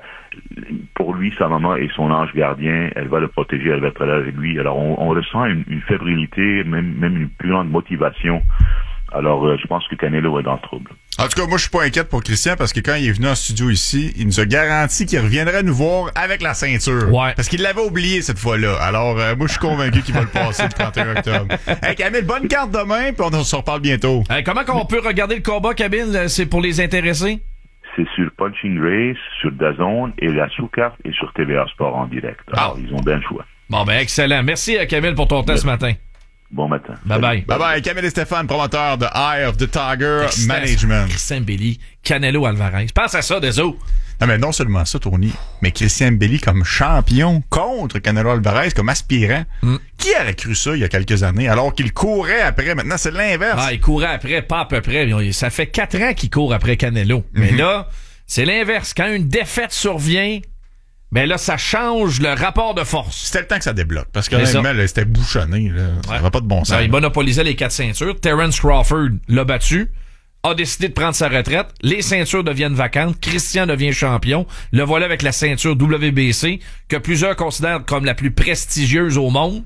pour lui, sa maman est son ange gardien, elle va le protéger, elle va être là avec lui. Alors, on, on ressent une, une fébrilité, même, même une plus grande motivation. Alors, euh, je pense que Canelo est dans le trouble. En tout cas, moi, je suis pas inquiète pour Christian parce que quand il est venu en studio ici, il nous a garanti qu'il reviendrait nous voir avec la ceinture. Ouais. Parce qu'il l'avait oublié cette fois-là. Alors, euh, moi, je suis convaincu qu'il va le passer le trente et un octobre. Hey, Camille, bonne carte demain, puis on se reparle bientôt. Hey, comment qu'on peut regarder le combat, Camille? C'est pour les intéressés? C'est sur Punching Race, sur DAZN et la sous-carte est sur T V A Sport en direct. Alors, ah. ils ont bien le choix. Bon, ben, excellent. Merci, Camille, pour ton temps ce matin. Bon matin. Bye bye. Bye bye. Camille Estefan, promoteur de Eye of the Tiger Christian, Management. Christian Mbili, Canelo Alvarez. Pense à ça, Deso. Non, mais non seulement ça, Tony, mais Christian Mbili comme champion contre Canelo Alvarez, comme aspirant. Mm. Qui aurait cru ça il y a quelques années, alors qu'il courait après? Maintenant, c'est l'inverse. Ah, il courait après, pas à peu près. Ça fait quatre ans qu'il court après Canelo. Mm-hmm. Mais là, c'est l'inverse. Quand une défaite survient, ben là, ça change le rapport de force. C'était le temps que ça débloque. Parce que honnêtement, là, c'était bouchonné. Là. Ça n'avait ouais. pas de bon sens. Ben, il monopolisait les quatre ceintures. Terence Crawford l'a battu. A décidé de prendre sa retraite. Les ceintures deviennent vacantes. Christian devient champion. Le voilà avec la ceinture W B C, que plusieurs considèrent comme la plus prestigieuse au monde.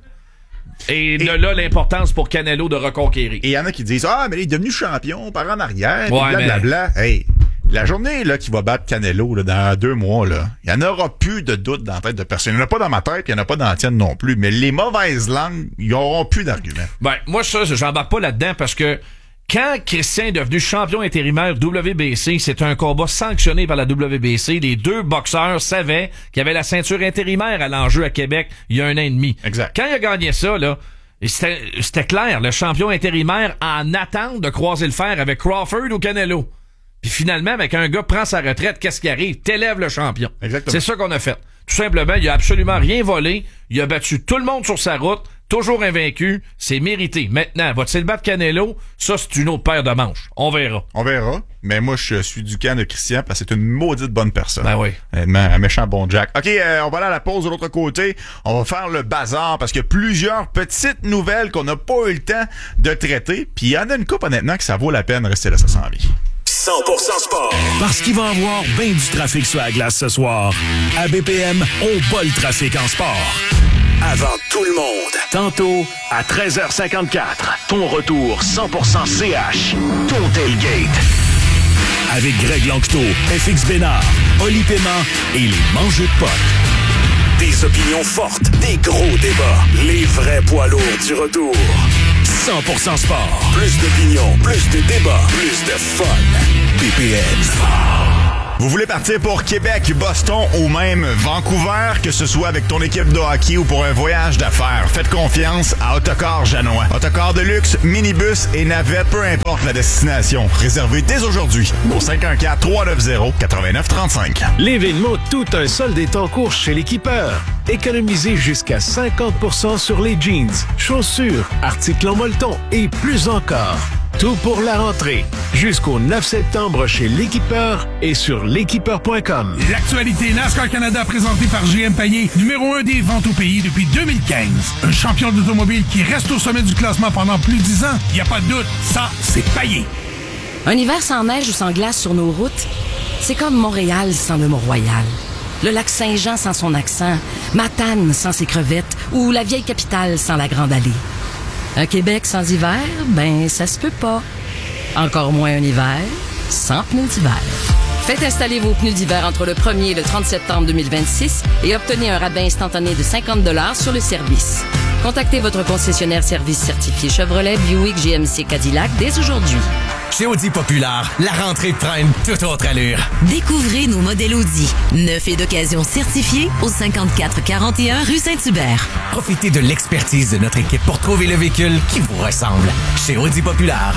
Et, et de là, l'importance pour Canelo de reconquérir. Et il y en a qui disent, ah, mais il est devenu champion par en arrière. Ouais, blablabla. Mais... Hey, la journée là qui va battre Canelo là, dans deux mois, là, il n'y en aura plus de doute dans la tête de personne. Il n'y en a pas dans ma tête, il n'y en a pas dans la tienne non plus. Mais les mauvaises langues, ils n'auront plus d'arguments. Ben, moi, ça, j'embarque pas là-dedans parce que quand Christian est devenu champion intérimaire W B C, c'est un combat sanctionné par la W B C. Les deux boxeurs savaient qu'il y avait la ceinture intérimaire à l'enjeu à Québec il y a un an et demi. Exact. Quand il a gagné ça, là, c'était, c'était clair, le champion intérimaire en attente de croiser le fer avec Crawford ou Canelo. Puis finalement, ben, quand un gars prend sa retraite, qu'est-ce qui arrive? T'élèves le champion. Exactement. C'est ça qu'on a fait. Tout simplement, il a absolument rien volé. Il a battu tout le monde sur sa route. Toujours invaincu. C'est mérité. Maintenant, va-t-il battre Canelo? Ça, c'est une autre paire de manches. On verra. On verra. Mais moi, je suis du camp de Christian parce que c'est une maudite bonne personne. Ben oui. Un méchant bon Jack. OK, euh, on va aller à la pause de l'autre côté. On va faire le bazar parce qu'il y a plusieurs petites nouvelles qu'on n'a pas eu le temps de traiter. Puis il y en a une couple, honnêtement, que ça vaut la peine de rester là, ça s'en vient. cent pour cent sport. Parce qu'il va y avoir bien du trafic sur la glace ce soir. À B P M, on bat le trafic en sport. Avant tout le monde. Tantôt, à treize heures cinquante-quatre, ton retour cent pour cent C H. Ton tailgate. avec Greg Lanctot, F X Bénard, Oli Paiement et les Mangeux de Potes. Des opinions fortes, des gros débats, les vrais poids lourds du retour. cent pour cent sport. Plus d'opinions, plus de débats, plus de fun. P P M. Vous voulez partir pour Québec, Boston ou même Vancouver, que ce soit avec ton équipe de hockey ou pour un voyage d'affaires, faites confiance à Autocar Janois. Autocar de luxe, minibus et navette, peu importe la destination. Réservez dès aujourd'hui au cinq un quatre, trois neuf zéro, neuf neuf trois cinq. L'événement Tout un solde est en cours chez l'Équipeur. Économisez jusqu'à cinquante pour cent sur les jeans, chaussures, articles en molleton et plus encore. Tout pour la rentrée. Jusqu'au neuf septembre chez l'Équipeur et sur l'équipeur point com. L'actualité NASCAR Canada présentée par G M Payet, numéro un des ventes au pays depuis deux mille quinze. Un champion d'automobile qui reste au sommet du classement pendant plus de dix ans. Il n'y a pas de doute, ça, c'est Payet. Un hiver sans neige ou sans glace sur nos routes, c'est comme Montréal sans le Mont-Royal. Le lac Saint-Jean sans son accent, Matane sans ses crevettes ou la vieille capitale sans la Grande Allée. Un Québec sans hiver, ben ça se peut pas. Encore moins un hiver sans pneus d'hiver. Faites installer vos pneus d'hiver entre le premier et le trente septembre deux mille vingt-six et obtenez un rabais instantané de cinquante dollars sur le service. Contactez votre concessionnaire service certifié Chevrolet, Buick, G M C, Cadillac dès aujourd'hui. Chez Audi Populaire, la rentrée prend une toute autre allure. Découvrez nos modèles Audi, neuf et d'occasion certifiés au cinquante-quatre quarante et un rue Saint-Hubert. Profitez de l'expertise de notre équipe pour trouver le véhicule qui vous ressemble. Chez Audi Populaire.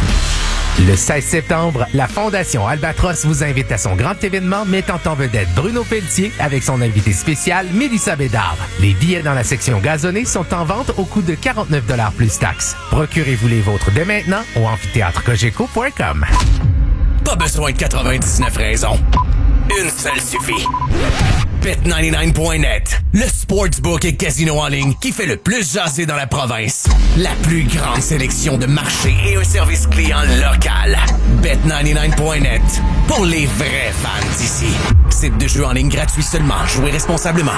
Le seize septembre, la Fondation Albatros vous invite à son grand événement mettant en vedette Bruno Pelletier avec son invité spécial Mélissa Bédard. Les billets dans la section gazonnée sont en vente au coût de quarante-neuf dollars plus taxes. Procurez-vous les vôtres dès maintenant au amphithéâtre cogeco point com. Pas besoin de quatre-vingt-dix-neuf raisons. Une seule suffit. Bet quatre-vingt-dix-neuf point net, le sportsbook et casino en ligne qui fait le plus jaser dans la province. La plus grande sélection de marchés et un service client local. Bet quatre-vingt-dix-neuf point net, pour les vrais fans d'ici. Site de jeu en ligne gratuit seulement. Jouez responsablement.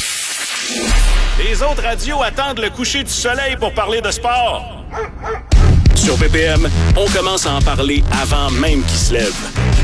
Les autres radios attendent le coucher du soleil pour parler de sport. Sur P P M, on commence à en parler avant même qu'il se lève.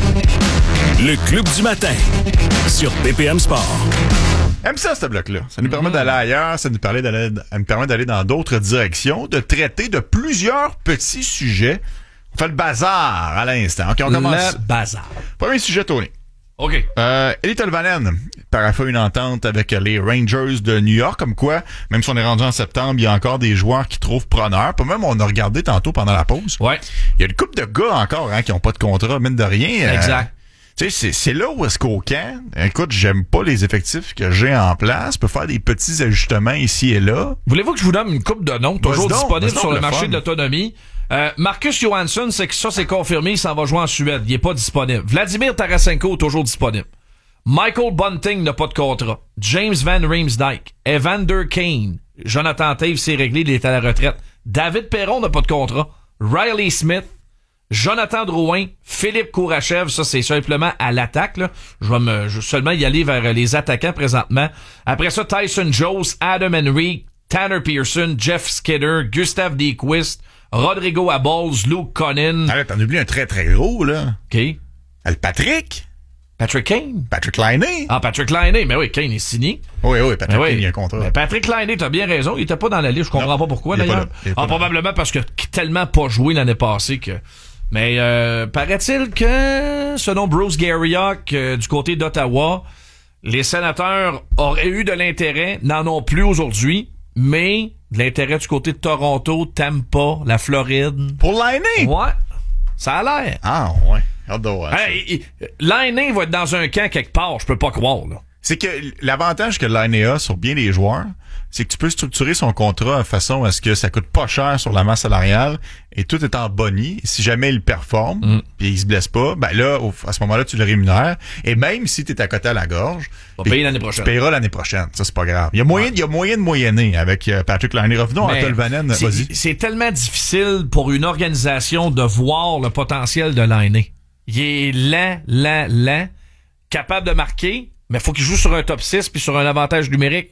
Le Club du matin, sur P P M Sport. Aime ça, ce bloc-là. Ça nous permet d'aller ailleurs, ça nous permet d'aller, ça nous permet d'aller dans d'autres directions, de traiter de plusieurs petits sujets. On fait le bazar à l'instant. OK, on commence. Le bazar. Premier sujet, Tony. OK. Euh, Eeli Tolvanen parafait une entente avec les Rangers de New York, comme quoi, même si on est rendu en septembre, il y a encore des joueurs qui trouvent preneur. Pas même, on a regardé tantôt pendant la pause. Ouais. Il y a une couple de gars encore hein, qui n'ont pas de contrat, mine de rien. Exact. Euh, tu sais, c'est, c'est là où est-ce qu'au camp, écoute, j'aime pas les effectifs que j'ai en place, je peux faire des petits ajustements ici et là. Voulez-vous que je vous donne une coupe de noms, toujours Vas-y donc, disponible vas-y sur donc, le le marché fun. de l'autonomie? Euh, Marcus Johansson, c'est que ça, c'est confirmé, il s'en va jouer en Suède. Il est pas disponible. Vladimir Tarasenko, toujours disponible. Michael Bunting n'a pas de contrat. James Van Riemsdyk. Evander Kane. Jonathan Toews s'est réglé, il est à la retraite. David Perron n'a pas de contrat. Riley Smith. Jonathan Drouin. Philippe Kourachev. Ça, c'est simplement à l'attaque, là. Je vais me, je vais seulement y aller vers les attaquants présentement. Après ça, Tyson Jones, Adam Henry, Tanner Pearson, Jeff Skinner, Gustav Nyquist, Rodrigo Abols, Luke Connin. Ah là, t'en oublies un très très gros, là. OK. Le Patrick. Patrick Kane? Patrick Laine. Ah, Patrick Laine. Mais oui, Kane est signé. Oui, oui, Patrick oui. Kane, il y a un contrat. Mais Patrick Laine, t'as bien raison. Il était pas dans la liste. Je comprends non, pas pourquoi, il est d'ailleurs. pas là, il est pas Ah, là. probablement parce que tellement pas joué l'année passée que... Mais euh, paraît-il que, selon Bruce Garriock, euh, du côté d'Ottawa, les sénateurs auraient eu de l'intérêt, n'en ont plus aujourd'hui, mais de l'intérêt du côté de Toronto, Tampa, la Floride. Pour Laine? Ouais. Ça a l'air. Ah, ouais. Hâte de voir ça. Hey, Laine va être dans un camp quelque part, je peux pas croire, là. C'est que l'avantage que Laine a sur bien les joueurs, c'est que tu peux structurer son contrat de façon à ce que ça coûte pas cher sur la masse salariale et tout est en bonnie. Si jamais il performe, mm. puis il se blesse pas, ben là, au, à ce moment-là, tu le rémunères. Et même si tu es à côté à la gorge, tu vas payer l'année prochaine. Tu payeras l'année prochaine. Ça, c'est pas grave. Il y a moyen, ouais. il y a moyen de moyenner avec euh, Patrick Laine. Revenons Mais à Tolvanen. Vas-y. C'est tellement difficile pour une organisation de voir le potentiel de Laine. Il est lent, lent, lent, capable de marquer, mais faut qu'il joue sur un top six puis sur un avantage numérique.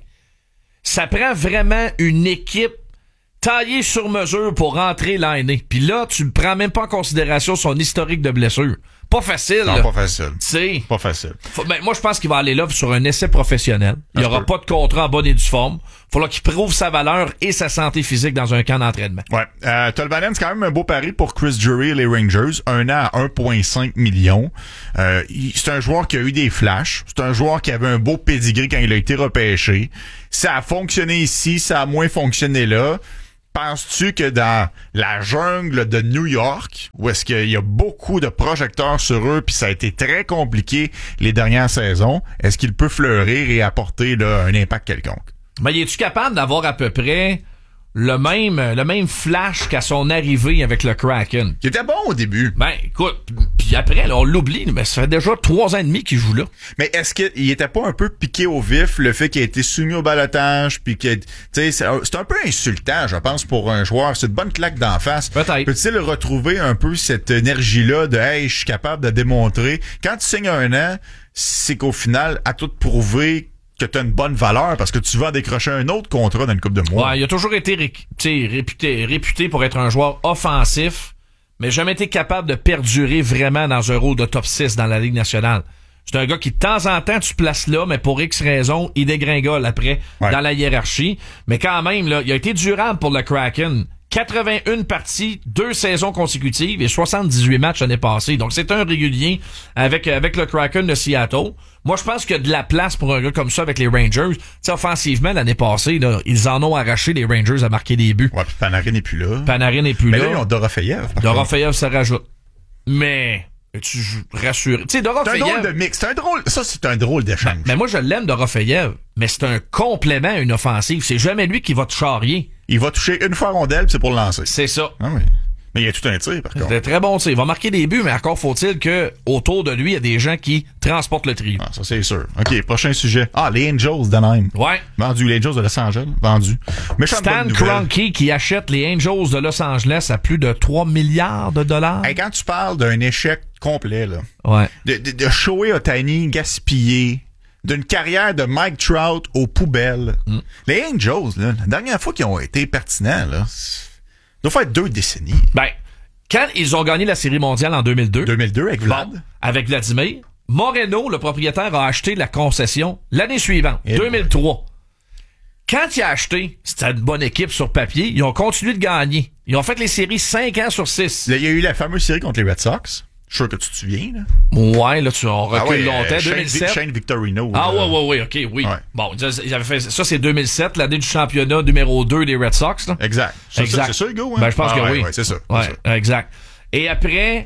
Ça prend vraiment une équipe taillée sur mesure pour rentrer Laine. Puis là, tu ne prends même pas en considération son historique de blessure. pas facile. Non, là. pas facile. C'est pas facile. Faut, ben, moi, je pense qu'il va aller là sur un essai professionnel. Il y aura pas de contrat en bonne et due forme. Il faudra qu'il prouve sa valeur et sa santé physique dans un camp d'entraînement. Ouais. Euh, Tolvanen, c'est quand même un beau pari pour Chris Drury et les Rangers. Un an à un virgule cinq million. Euh, il, c'est un joueur qui a eu des flashs. C'est un joueur qui avait un beau pedigree quand il a été repêché. Ça a fonctionné ici, ça a moins fonctionné là. Penses-tu que dans la jungle de New York, où est-ce qu'il y a beaucoup de projecteurs sur eux, puis ça a été très compliqué les dernières saisons, est-ce qu'il peut fleurir et apporter là, un impact quelconque? Mais es-tu capable d'avoir à peu près le même le même flash qu'à son arrivée avec le Kraken? Il était bon au début. Ben, écoute, puis après, là, on l'oublie, mais ça fait déjà trois ans et demi qu'il joue là. Mais est-ce qu'il était pas un peu piqué au vif, le fait qu'il a été soumis au balotage, puis que, tu sais, c'est, c'est un peu insultant, je pense, pour un joueur. C'est une bonne claque d'en face. Peut-être. Peut-il retrouver un peu cette énergie-là de, hey, je suis capable de démontrer. Quand tu signes un an, c'est qu'au final, à tout prouver que tu as une bonne valeur parce que tu vas décrocher un autre contrat dans une couple de mois. Ouais, il a toujours été ré- réputé, réputé pour être un joueur offensif, mais jamais été capable de perdurer vraiment dans un rôle de top six dans la Ligue nationale. C'est un gars qui, de temps en temps, tu places là, mais pour X raisons, il dégringole après ouais. dans la hiérarchie. Mais quand même, là, il a été durable pour le Kraken. quatre-vingt-une parties, deux saisons consécutives et soixante-dix-huit matchs l'année passée. Donc, c'est un régulier avec avec le Kraken de Seattle. Moi, je pense qu'il y a de la place pour un gars comme ça avec les Rangers. Tu sais, offensivement, l'année passée, là, ils en ont arraché, les Rangers, à marquer des buts. Ouais, puis Panarin n'est plus là. Panarin n'est plus Mais là. là, ils ont Dorofeyev. Dorofeyev, ça rajoute. Mais... tu rassures. Tu sais, Dorofeyev. C'est un drôle de mix. C'est un drôle. Ça, c'est un drôle d'échange. Mais, mais moi, je l'aime, Dorofeyev. Mais c'est un complément à une offensive. C'est jamais lui qui va te charrier. Il va toucher une fois rondelle, puis c'est pour le lancer. C'est ça. Ah oui. Mais il y a tout un tir, par contre. C'est très bon tir. Il va marquer des buts, mais encore faut-il que autour de lui, il y a des gens qui transportent le trio. Ah, ça, c'est sûr. OK, prochain sujet. Ah, les Angels d'Anaheim. Ouais. Vendu. Les Angels de Los Angeles. Vendu. Stan Kroenke qui achète les Angels de Los Angeles à plus de trois milliards de dollars. Hey, quand tu parles d'un échec complet, là. Ouais. De, de, de Shohei Ohtani gaspillé, d'une carrière de Mike Trout aux poubelles. Mm. Les Angels, là, la dernière fois qu'ils ont été pertinents, là, ça doit faire deux décennies. Ben, quand ils ont gagné la Série mondiale en deux mille deux. deux mille deux avec Vlad. Bon, avec Vladimir. Moreno, le propriétaire, a acheté la concession l'année suivante, Et deux mille trois. Quand il a acheté, c'était une bonne équipe sur papier, ils ont continué de gagner. Ils ont fait les séries cinq ans sur six. Là, il y a eu la fameuse série contre les Red Sox. Je suis sûr que tu te souviens, là. Ouais, là, tu en recules ah ouais, longtemps. euh, deux mille sept. Shane Victorino. Ah, là. ouais, ouais, ouais, ok, oui. Ouais. Bon, il avait fait, ça, c'est deux mille sept, l'année du championnat numéro deux des Red Sox, là. Exact. C'est exact. Ça, c'est ça, Hugo, hein? Ben, je pense ah, que ouais, oui. Ouais, c'est ça. Ouais, c'est ça. exact. Et après,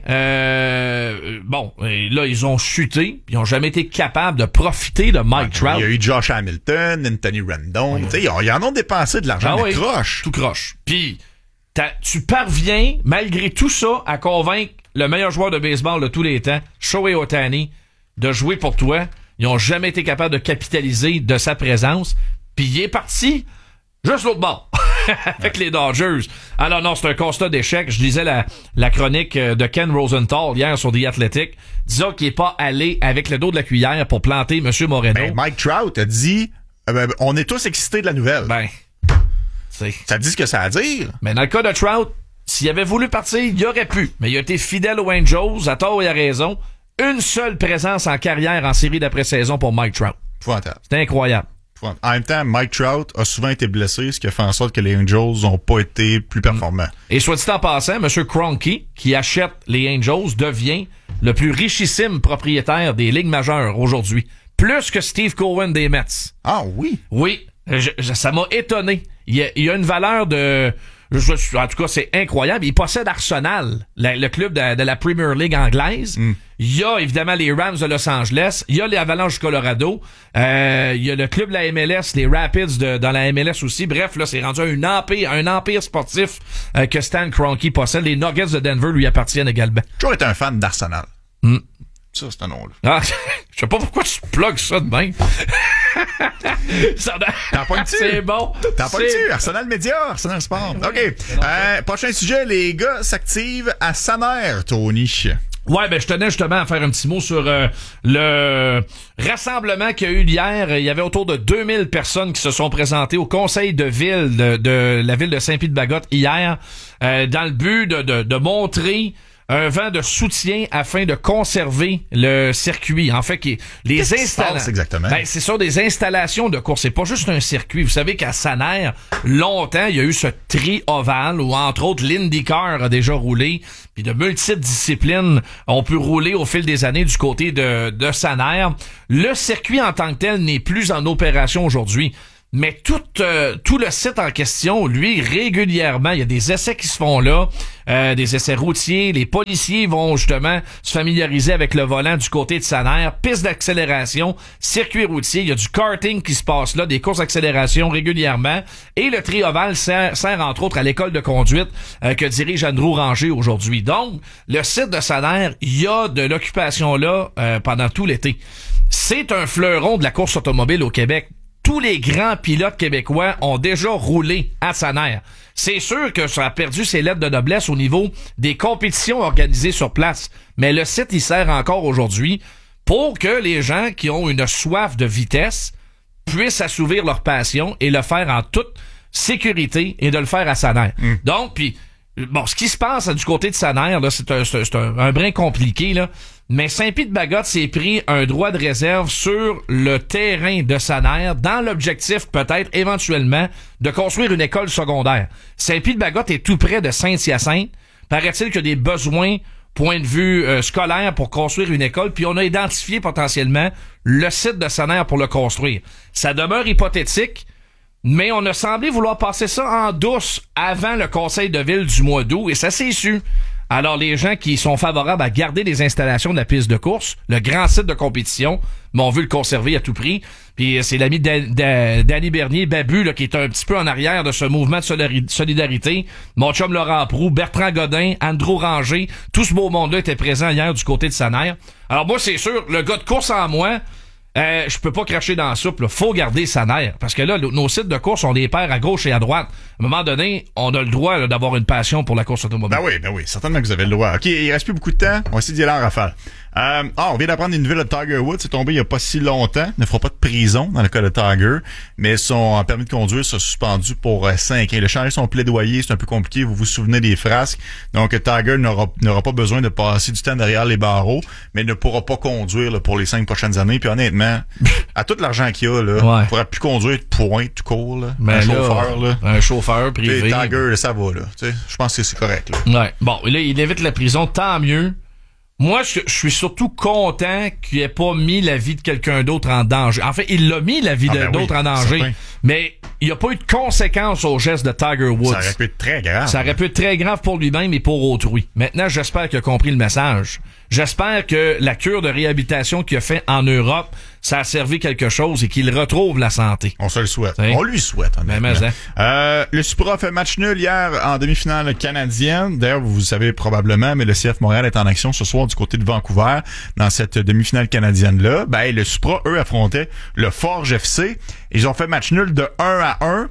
euh, bon, et là, ils ont chuté, ils ont jamais été capables de profiter de Mike ouais, Trout. Il y a eu Josh Hamilton, Anthony Rendon, ouais. Tu sais, ils en ont dépensé de l'argent, ah, mais oui, croche. Tout croche. Puis, tu parviens, malgré tout ça, à convaincre le meilleur joueur de baseball de tous les temps, Shohei Ohtani, de jouer pour toi. Ils ont jamais été capables de capitaliser de sa présence. Puis il est parti juste l'autre bord avec ouais. les Dodgers. Alors non, c'est un constat d'échec. Je lisais la, la chronique de Ken Rosenthal hier sur The Athletic, disant qu'il est pas allé avec le dos de la cuillère pour planter M. Moreno. Ben, Mike Trout a dit euh, ben, on est tous excités de la nouvelle. Ben, c'est... ça dit ce que ça a à dire. Mais dans le cas de Trout, s'il avait voulu partir, il aurait pu. Mais il a été fidèle aux Angels, à tort et à raison. Une seule présence en carrière en série d'après-saison pour Mike Trout. C'est incroyable. En même temps, Mike Trout a souvent été blessé, ce qui a fait en sorte que les Angels n'ont pas été plus performants. Et soit dit en passant, M. Kroenke, qui achète les Angels, devient le plus richissime propriétaire des ligues majeures aujourd'hui. Plus que Steve Cohen des Mets. Ah oui? Oui. Je, je, ça m'a étonné. Il y a, il y a une valeur de... Je, en tout cas, c'est incroyable. Il possède Arsenal, la, le club de, de la Premier League anglaise. Mm. Il y a évidemment les Rams de Los Angeles. Il y a les Avalanches du Colorado. Euh, il y a le club de la M L S, les Rapids de, dans la M L S aussi. Bref, là, c'est rendu un empire, un empire sportif euh, que Stan Kroenke possède. Les Nuggets de Denver lui appartiennent également. J'ai toujours été un fan d'Arsenal. Mm. Ça, c'est un nom-là. Ah, je sais pas pourquoi tu plugues ça de même. T'en pognes-tu? C'est bon. T'en pognes-tu? Arsenal Média, Arsenal Sport. OK. Euh, prochain sujet, les gars s'activent à Saner, Tony. Ouais, ben je tenais justement à faire un petit mot sur euh, le rassemblement qu'il y a eu hier. Il y avait autour de deux mille personnes qui se sont présentées au conseil de ville de, de la ville de Saint-Pierre-de-Bagotte hier, euh, dans le but de, de, de montrer un vent de soutien afin de conserver le circuit. En fait, qui, les installations, exactement. Ben, c'est sur des installations de course. C'est pas juste un circuit. Vous savez qu'à Saner, longtemps, il y a eu ce tri ovale où, entre autres, l'IndyCar a déjà roulé. Puis de multiples disciplines ont pu rouler au fil des années du côté de, de Saner. Le circuit en tant que tel n'est plus en opération aujourd'hui. Mais tout euh, tout le site en question, lui, régulièrement, il y a des essais qui se font là, euh, des essais routiers. Les policiers vont justement se familiariser avec le volant du côté de Saner, piste d'accélération, circuit routier. Il y a du karting qui se passe là, des courses d'accélération régulièrement. Et le tri-ovale sert, sert entre autres à l'école de conduite euh, que dirige Andrew Ranger aujourd'hui. Donc, le site de Saner, il y a de l'occupation là euh, pendant tout l'été. C'est un fleuron de la course automobile au Québec. Tous les grands pilotes québécois ont déjà roulé à Saner. C'est sûr que ça a perdu ses lettres de noblesse au niveau des compétitions organisées sur place. Mais le site, il sert encore aujourd'hui pour que les gens qui ont une soif de vitesse puissent assouvir leur passion et le faire en toute sécurité et de le faire à Saner. Mm. Donc, puis, bon, ce qui se passe du côté de Saner, là, c'est un, c'est un, un brin compliqué, là. Mais Saint-Pie-de-Bagotte s'est pris un droit de réserve sur le terrain de Saner dans l'objectif, peut-être, éventuellement, de construire une école secondaire. Saint-Pie-de-Bagotte est tout près de Saint-Hyacinthe. Paraît-il qu'il y a des besoins, point de vue euh, scolaire, pour construire une école, puis on a identifié potentiellement le site de Saner pour le construire. Ça demeure hypothétique, mais on a semblé vouloir passer ça en douce avant le conseil de ville du mois d'août, et ça s'est su. Alors, les gens qui sont favorables à garder les installations de la piste de course, le grand site de compétition, mais on veut le conserver à tout prix. Puis c'est l'ami Danny Bernier, Babu, là, qui est un petit peu en arrière de ce mouvement de solidarité. Mon chum Laurent Proulx, Bertrand Godin, Andrew Ranger, tout ce beau monde-là était présent hier du côté de Saner. Alors moi, c'est sûr, le gars de course en moi, Euh, je peux pas cracher dans la soupe, là. Faut garder Saner. Parce que là, nos sites de course ont des paires à gauche et à droite. À un moment donné, on a le droit là, d'avoir une passion pour la course automobile. Ben oui, ben oui, certainement que vous avez le droit. OK, il reste plus beaucoup de temps. On va essayer d'y aller en rafale. Euh, ah, on vient d'apprendre des nouvelles de Tiger Woods. C'est tombé il y a pas si longtemps. Ne fera pas de prison dans le cas de Tiger. Mais son permis de conduire sera suspendu pour euh, cinq ans. Il a changé son plaidoyer. C'est un peu compliqué. Vous vous souvenez des frasques. Donc, Tiger n'aura, n'aura pas besoin de passer du temps derrière les barreaux, mais ne pourra pas conduire là, pour les cinq prochaines années. Puis honnêtement, à tout l'argent qu'il y a, là, ouais. il pourra plus conduire de point tout court. Là. Mais un là, chauffeur. Là. Un chauffeur privé. Et Tiger, là, ça va. Là. Tu sais, je pense que c'est correct. Là. Ouais. Bon, là, il évite la prison. Tant mieux. Moi, je, je suis surtout content qu'il ait pas mis la vie de quelqu'un d'autre en danger. En fait, il l'a mis la vie ah, de, ben d'autres oui, en danger, certain. Mais il n'y a pas eu de conséquences au geste de Tiger Woods. Ça aurait pu être très grave. Ça aurait pu être très grave pour lui-même et pour autrui. Maintenant, j'espère qu'il a compris le message. J'espère que la cure de réhabilitation qu'il a fait en Europe, ça a servi quelque chose et qu'il retrouve la santé. On se le souhaite. T'sais? On lui souhaite. Mais mais, hein. euh, le Supra fait match nul hier en demi-finale canadienne. D'ailleurs, vous le savez probablement, mais le C F Montréal est en action ce soir du côté de Vancouver dans cette demi-finale canadienne-là. Ben, le Supra, eux, affrontaient le Forge F C. Ils ont fait match nul de un à un.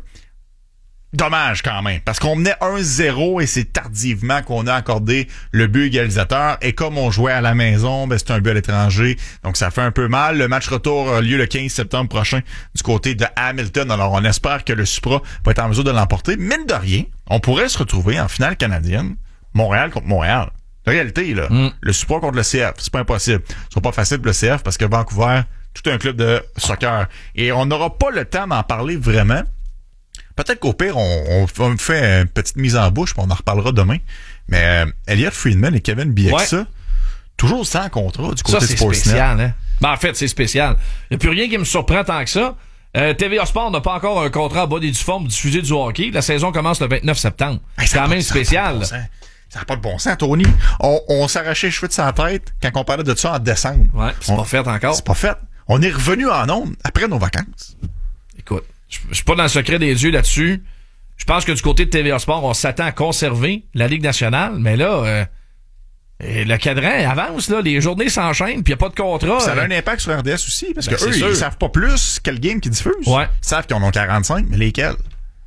Dommage quand même, parce qu'on menait un zéro et c'est tardivement qu'on a accordé le but égalisateur. Et comme on jouait à la maison, ben c'est un but à l'étranger, donc ça fait un peu mal. Le match retour a lieu le quinze septembre prochain du côté de Hamilton. Alors on espère que le Supra va être en mesure de l'emporter. Mine de rien, on pourrait se retrouver en finale canadienne, Montréal contre Montréal. La réalité, là, mm. le Supra contre le C F, c'est pas impossible. Ce sera pas facile pour le C F parce que Vancouver, tout un club de soccer. Et on n'aura pas le temps d'en parler vraiment. Peut-être qu'au pire, on, on fait une petite mise en bouche, puis on en reparlera demain. Mais euh, Elliott Friedman et Kevin Bieksa, ouais. toujours sans contrat du côté ça, c'est Sportsnet. Spécial, hein? Ben, en fait, c'est spécial. Il n'y a plus rien qui me surprend tant que ça. Euh, T V A Sport n'a pas encore un contrat à bas des difformes pour diffuser du hockey. La saison commence le vingt-neuf septembre. Hey, c'est quand même spécial. Ça n'a pas de bon sens, Tony. On, on s'arrachait les cheveux de sa tête quand on parlait de ça en décembre. Ouais, c'est on, pas fait encore. C'est pas fait. On est revenu en ondes après nos vacances. Écoute. Je suis pas dans le secret des dieux là-dessus. Je pense que du côté de T V A Sport, on s'attend à conserver la Ligue nationale, mais là, euh, le cadran avance, là, les journées s'enchaînent, puis il n'y a pas de contrat. Ça euh... a un impact sur R D S aussi, parce ben, que eux, sûr. ils savent pas plus quel game qu'ils diffusent. Ouais. Ils savent qu'ils en ont quarante-cinq, mais lesquels?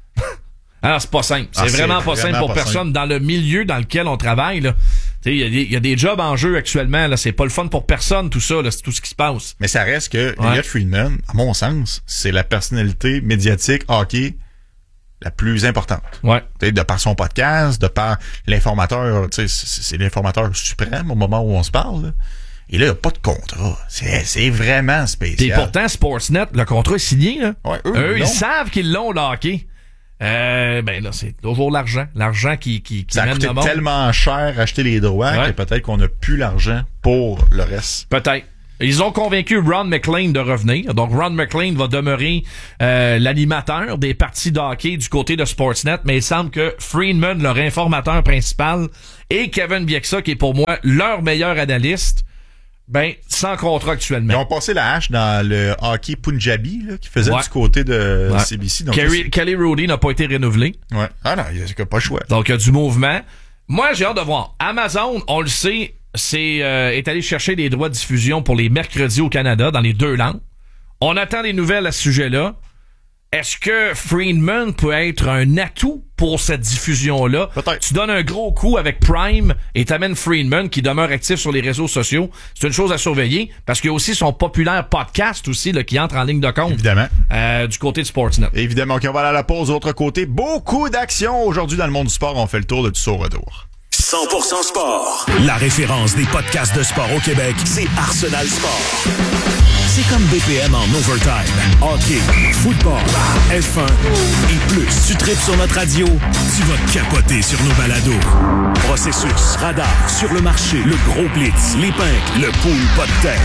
Alors, c'est pas simple. C'est, ah, vraiment, c'est pas vraiment simple pour pas personne. Simple. Dans le milieu dans lequel on travaille, là, il y, y a des jobs en jeu actuellement. Là, c'est pas le fun pour personne, tout ça. Là, c'est tout ce qui se passe. Mais ça reste que ouais. Elliott Friedman, à mon sens, c'est la personnalité médiatique hockey la plus importante. Ouais. T'sais, de par son podcast, de par l'informateur, c'est, c'est l'informateur suprême au moment où on se parle. Là. Et là, il n'y a pas de contrat. C'est, c'est vraiment spécial. Et pourtant, Sportsnet, le contrat est signé. Là. Ouais, eux, eux ils, ils savent qu'ils l'ont, le hockey. Euh, ben là, c'est toujours l'argent. L'argent qui, qui, qui ça a mène coûté le monde. Tellement cher acheter les droits ouais. que peut-être qu'on n'a plus l'argent pour le reste. Peut-être. Ils ont convaincu Ron McLean de revenir. Donc, Ron McLean va demeurer euh, l'animateur des parties de hockey du côté de Sportsnet, mais il semble que Friedman, leur informateur principal, et Kevin Bieksa, qui est pour moi leur meilleur analyste, ben, sans contrat actuellement. Ils ont passé la hache dans le hockey Punjabi, là, qui faisait ouais. du côté de ouais. C B C. Donc Kelly, Kelly Rudy n'a pas été renouvelé. Ouais. Ah non, il n'y a pas le choix. Donc, il y a du mouvement. Moi, j'ai hâte de voir. Amazon, on le sait, c'est euh, est allé chercher des droits de diffusion pour les mercredis au Canada dans les deux langues. On attend des nouvelles à ce sujet-là. Est-ce que Friedman peut être un atout pour cette diffusion-là? Peut-être. Tu donnes un gros coup avec Prime et t'amènes Friedman qui demeure actif sur les réseaux sociaux. C'est une chose à surveiller parce qu'il y a aussi son populaire podcast aussi là, qui entre en ligne de compte. Évidemment. Euh, du côté de Sportsnet. Évidemment. OK, on va aller à la pause. De l'autre côté, beaucoup d'actions aujourd'hui dans le monde du sport. On fait le tour de tout ça au retour. cent pour cent sport. La référence des podcasts de sport au Québec, c'est Arsenal Sport. C'est comme B P M en overtime. Hockey, football, F un et plus. Tu tripes sur notre radio, tu vas capoter sur nos balados. Processus, radar, sur le marché, le gros blitz, les pinks, le pool pas de tête.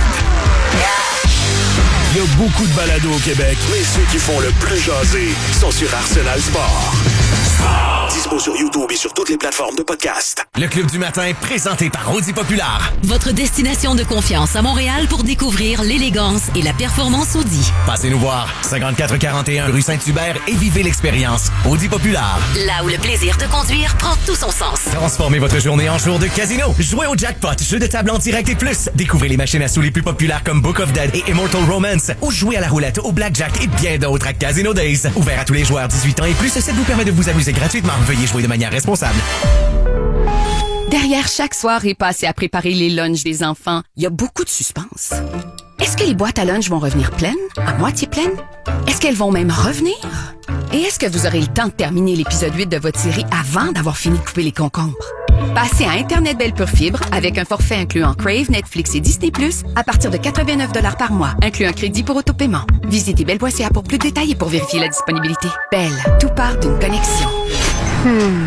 Il y a beaucoup de balados au Québec, mais ceux qui font le plus jaser sont sur Arsenal Sport. Dispo sur YouTube et sur toutes les plateformes de podcast. Le Club du matin, présenté par Audi Populaire. Votre destination de confiance à Montréal pour découvrir l'élégance et la performance Audi. Passez nous voir, cinquante-quatre quarante et un rue Saint-Hubert et vivez l'expérience Audi Populaire. Là où le plaisir de conduire prend tout son sens. Transformez votre journée en jour de casino. Jouez au jackpot, jeu de table en direct et plus. Découvrez les machines à sous les plus populaires comme Book of Dead et Immortal Romance. Ou jouez à la roulette, au blackjack et bien d'autres à Casino Days. Ouvert à tous les joueurs dix-huit ans et plus, ça vous permet de vous amuser gratuitement. Veuillez jouer de manière responsable. Derrière chaque soirée passée à préparer les lunchs des enfants, il y a beaucoup de suspense. Est-ce que les boîtes à lunch vont revenir pleines? À moitié pleines? Est-ce qu'elles vont même revenir? Et est-ce que vous aurez le temps de terminer l'épisode huit de votre série avant d'avoir fini de couper les concombres? Passez à Internet Belle Pure Fibre avec un forfait incluant Crave, Netflix et Disney plus, à partir de quatre-vingt-neuf dollars par mois, inclut un crédit pour autopaiement. Visitez belle point c a pour plus de détails et pour vérifier la disponibilité. Belle, tout part d'une connexion. Hmm.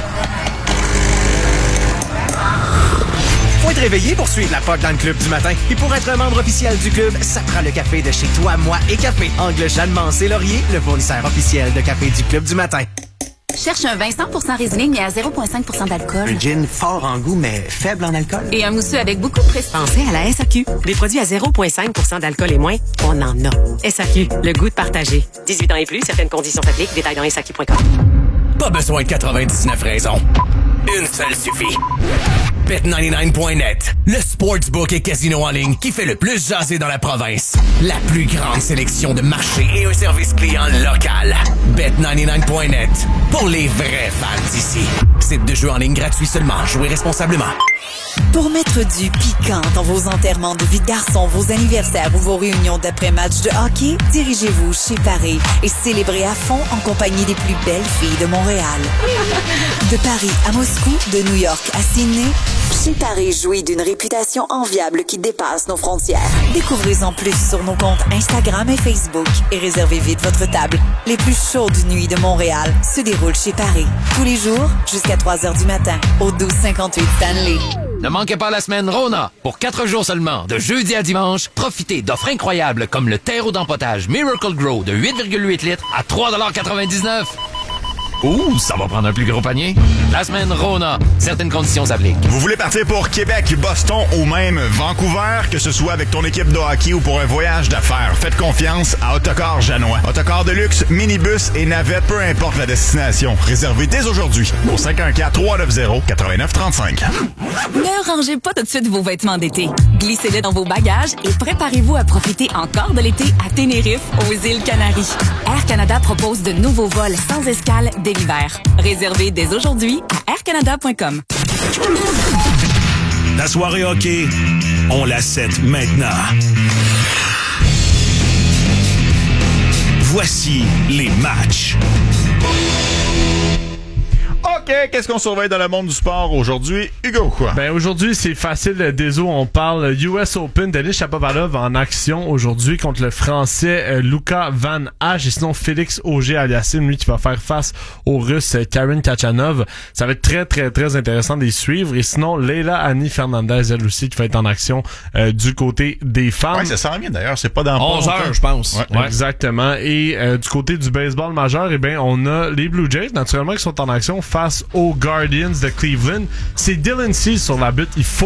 Faut être réveillé pour suivre la P O C dans le Club du matin. Et pour être membre officiel du club, ça prend le café de chez Toi, Moi et Café. Angle Jeanne Mancé Laurier, le fournisseur officiel de café du Club du matin. Cherche un vin cent pour cent Riesling, mais à zéro virgule cinq pour cent d'alcool. Un gin fort en goût, mais faible en alcool. Et un mousseux avec beaucoup de prestance. Pensez à la S A Q. Des produits à zéro virgule cinq pour cent d'alcool et moins, on en a. S A Q, le goût de partager. dix-huit ans et plus, certaines conditions s'appliquent. Détails dans S A Q point com. Pas besoin de quatre-vingt-dix-neuf raisons. Une seule suffit. Bet quatre-vingt-dix-neuf point net, le sportsbook et casino en ligne qui fait le plus jaser dans la province. La plus grande sélection de marchés et un service client local. Bet quatre-vingt-dix-neuf point net, pour les vrais fans d'ici. Site de jeu en ligne gratuit seulement. Jouez responsablement. Pour mettre du piquant dans vos enterrements de vie de garçon, vos anniversaires ou vos réunions d'après-match de hockey, dirigez-vous chez Paris et célébrez à fond en compagnie des plus belles filles de Montréal. De Paris à Moscou, de New York à Sydney, Chez Paris jouit d'une réputation enviable qui dépasse nos frontières. Découvrez-en plus sur nos comptes Instagram et Facebook et réservez vite votre table. Les plus chaudes nuits de Montréal se déroulent chez Paris. Tous les jours, jusqu'à trois heures du matin, au douze cinquante-huit Stanley. Ne manquez pas la semaine Rona. Pour quatre jours seulement, de jeudi à dimanche, profitez d'offres incroyables comme le terreau d'empotage Miracle Grow de huit virgule huit litres à trois dollars quatre-vingt-dix-neuf. Ouh, ça va prendre un plus gros panier. La semaine Rona. Certaines conditions s'appliquent. Vous voulez partir pour Québec, Boston ou même Vancouver, que ce soit avec ton équipe de hockey ou pour un voyage d'affaires, faites confiance à Autocar Janois. Autocar de luxe, minibus et navette, peu importe la destination. Réservez dès aujourd'hui au cinq un quatre, trois neuf zéro, neuf neuf trois cinq. Ne rangez pas tout de suite vos vêtements d'été. Glissez-les dans vos bagages et préparez-vous à profiter encore de l'été à Tenerife, aux îles Canaries. Air Canada propose de nouveaux vols sans escale dès l'hiver. Réservez dès aujourd'hui à air canada point com. La soirée hockey, on la set maintenant. Voici les matchs. qu'est-ce qu'on surveille dans le monde du sport aujourd'hui? Hugo, quoi? Ben, aujourd'hui, c'est facile, désolé, on parle U S Open. Denis Shapovalov en action aujourd'hui contre le Français euh, Luca Van Hache et sinon Félix Auger-Aliassime, lui qui va faire face au Russe euh, Karen Khachanov. Ça va être très, très, très intéressant de les suivre. Et sinon, Leila Annie Fernandez, elle aussi, qui va être en action euh, du côté des femmes. Ouais, ça s'en vient d'ailleurs, c'est pas dans onze heures, je pense. Ouais, ouais. Exactement. Et euh, du côté du baseball majeur, eh bien, on a les Blue Jays, naturellement, qui sont en action face aux Guardians de Cleveland. C'est Dylan Cease sur la butte. Il faut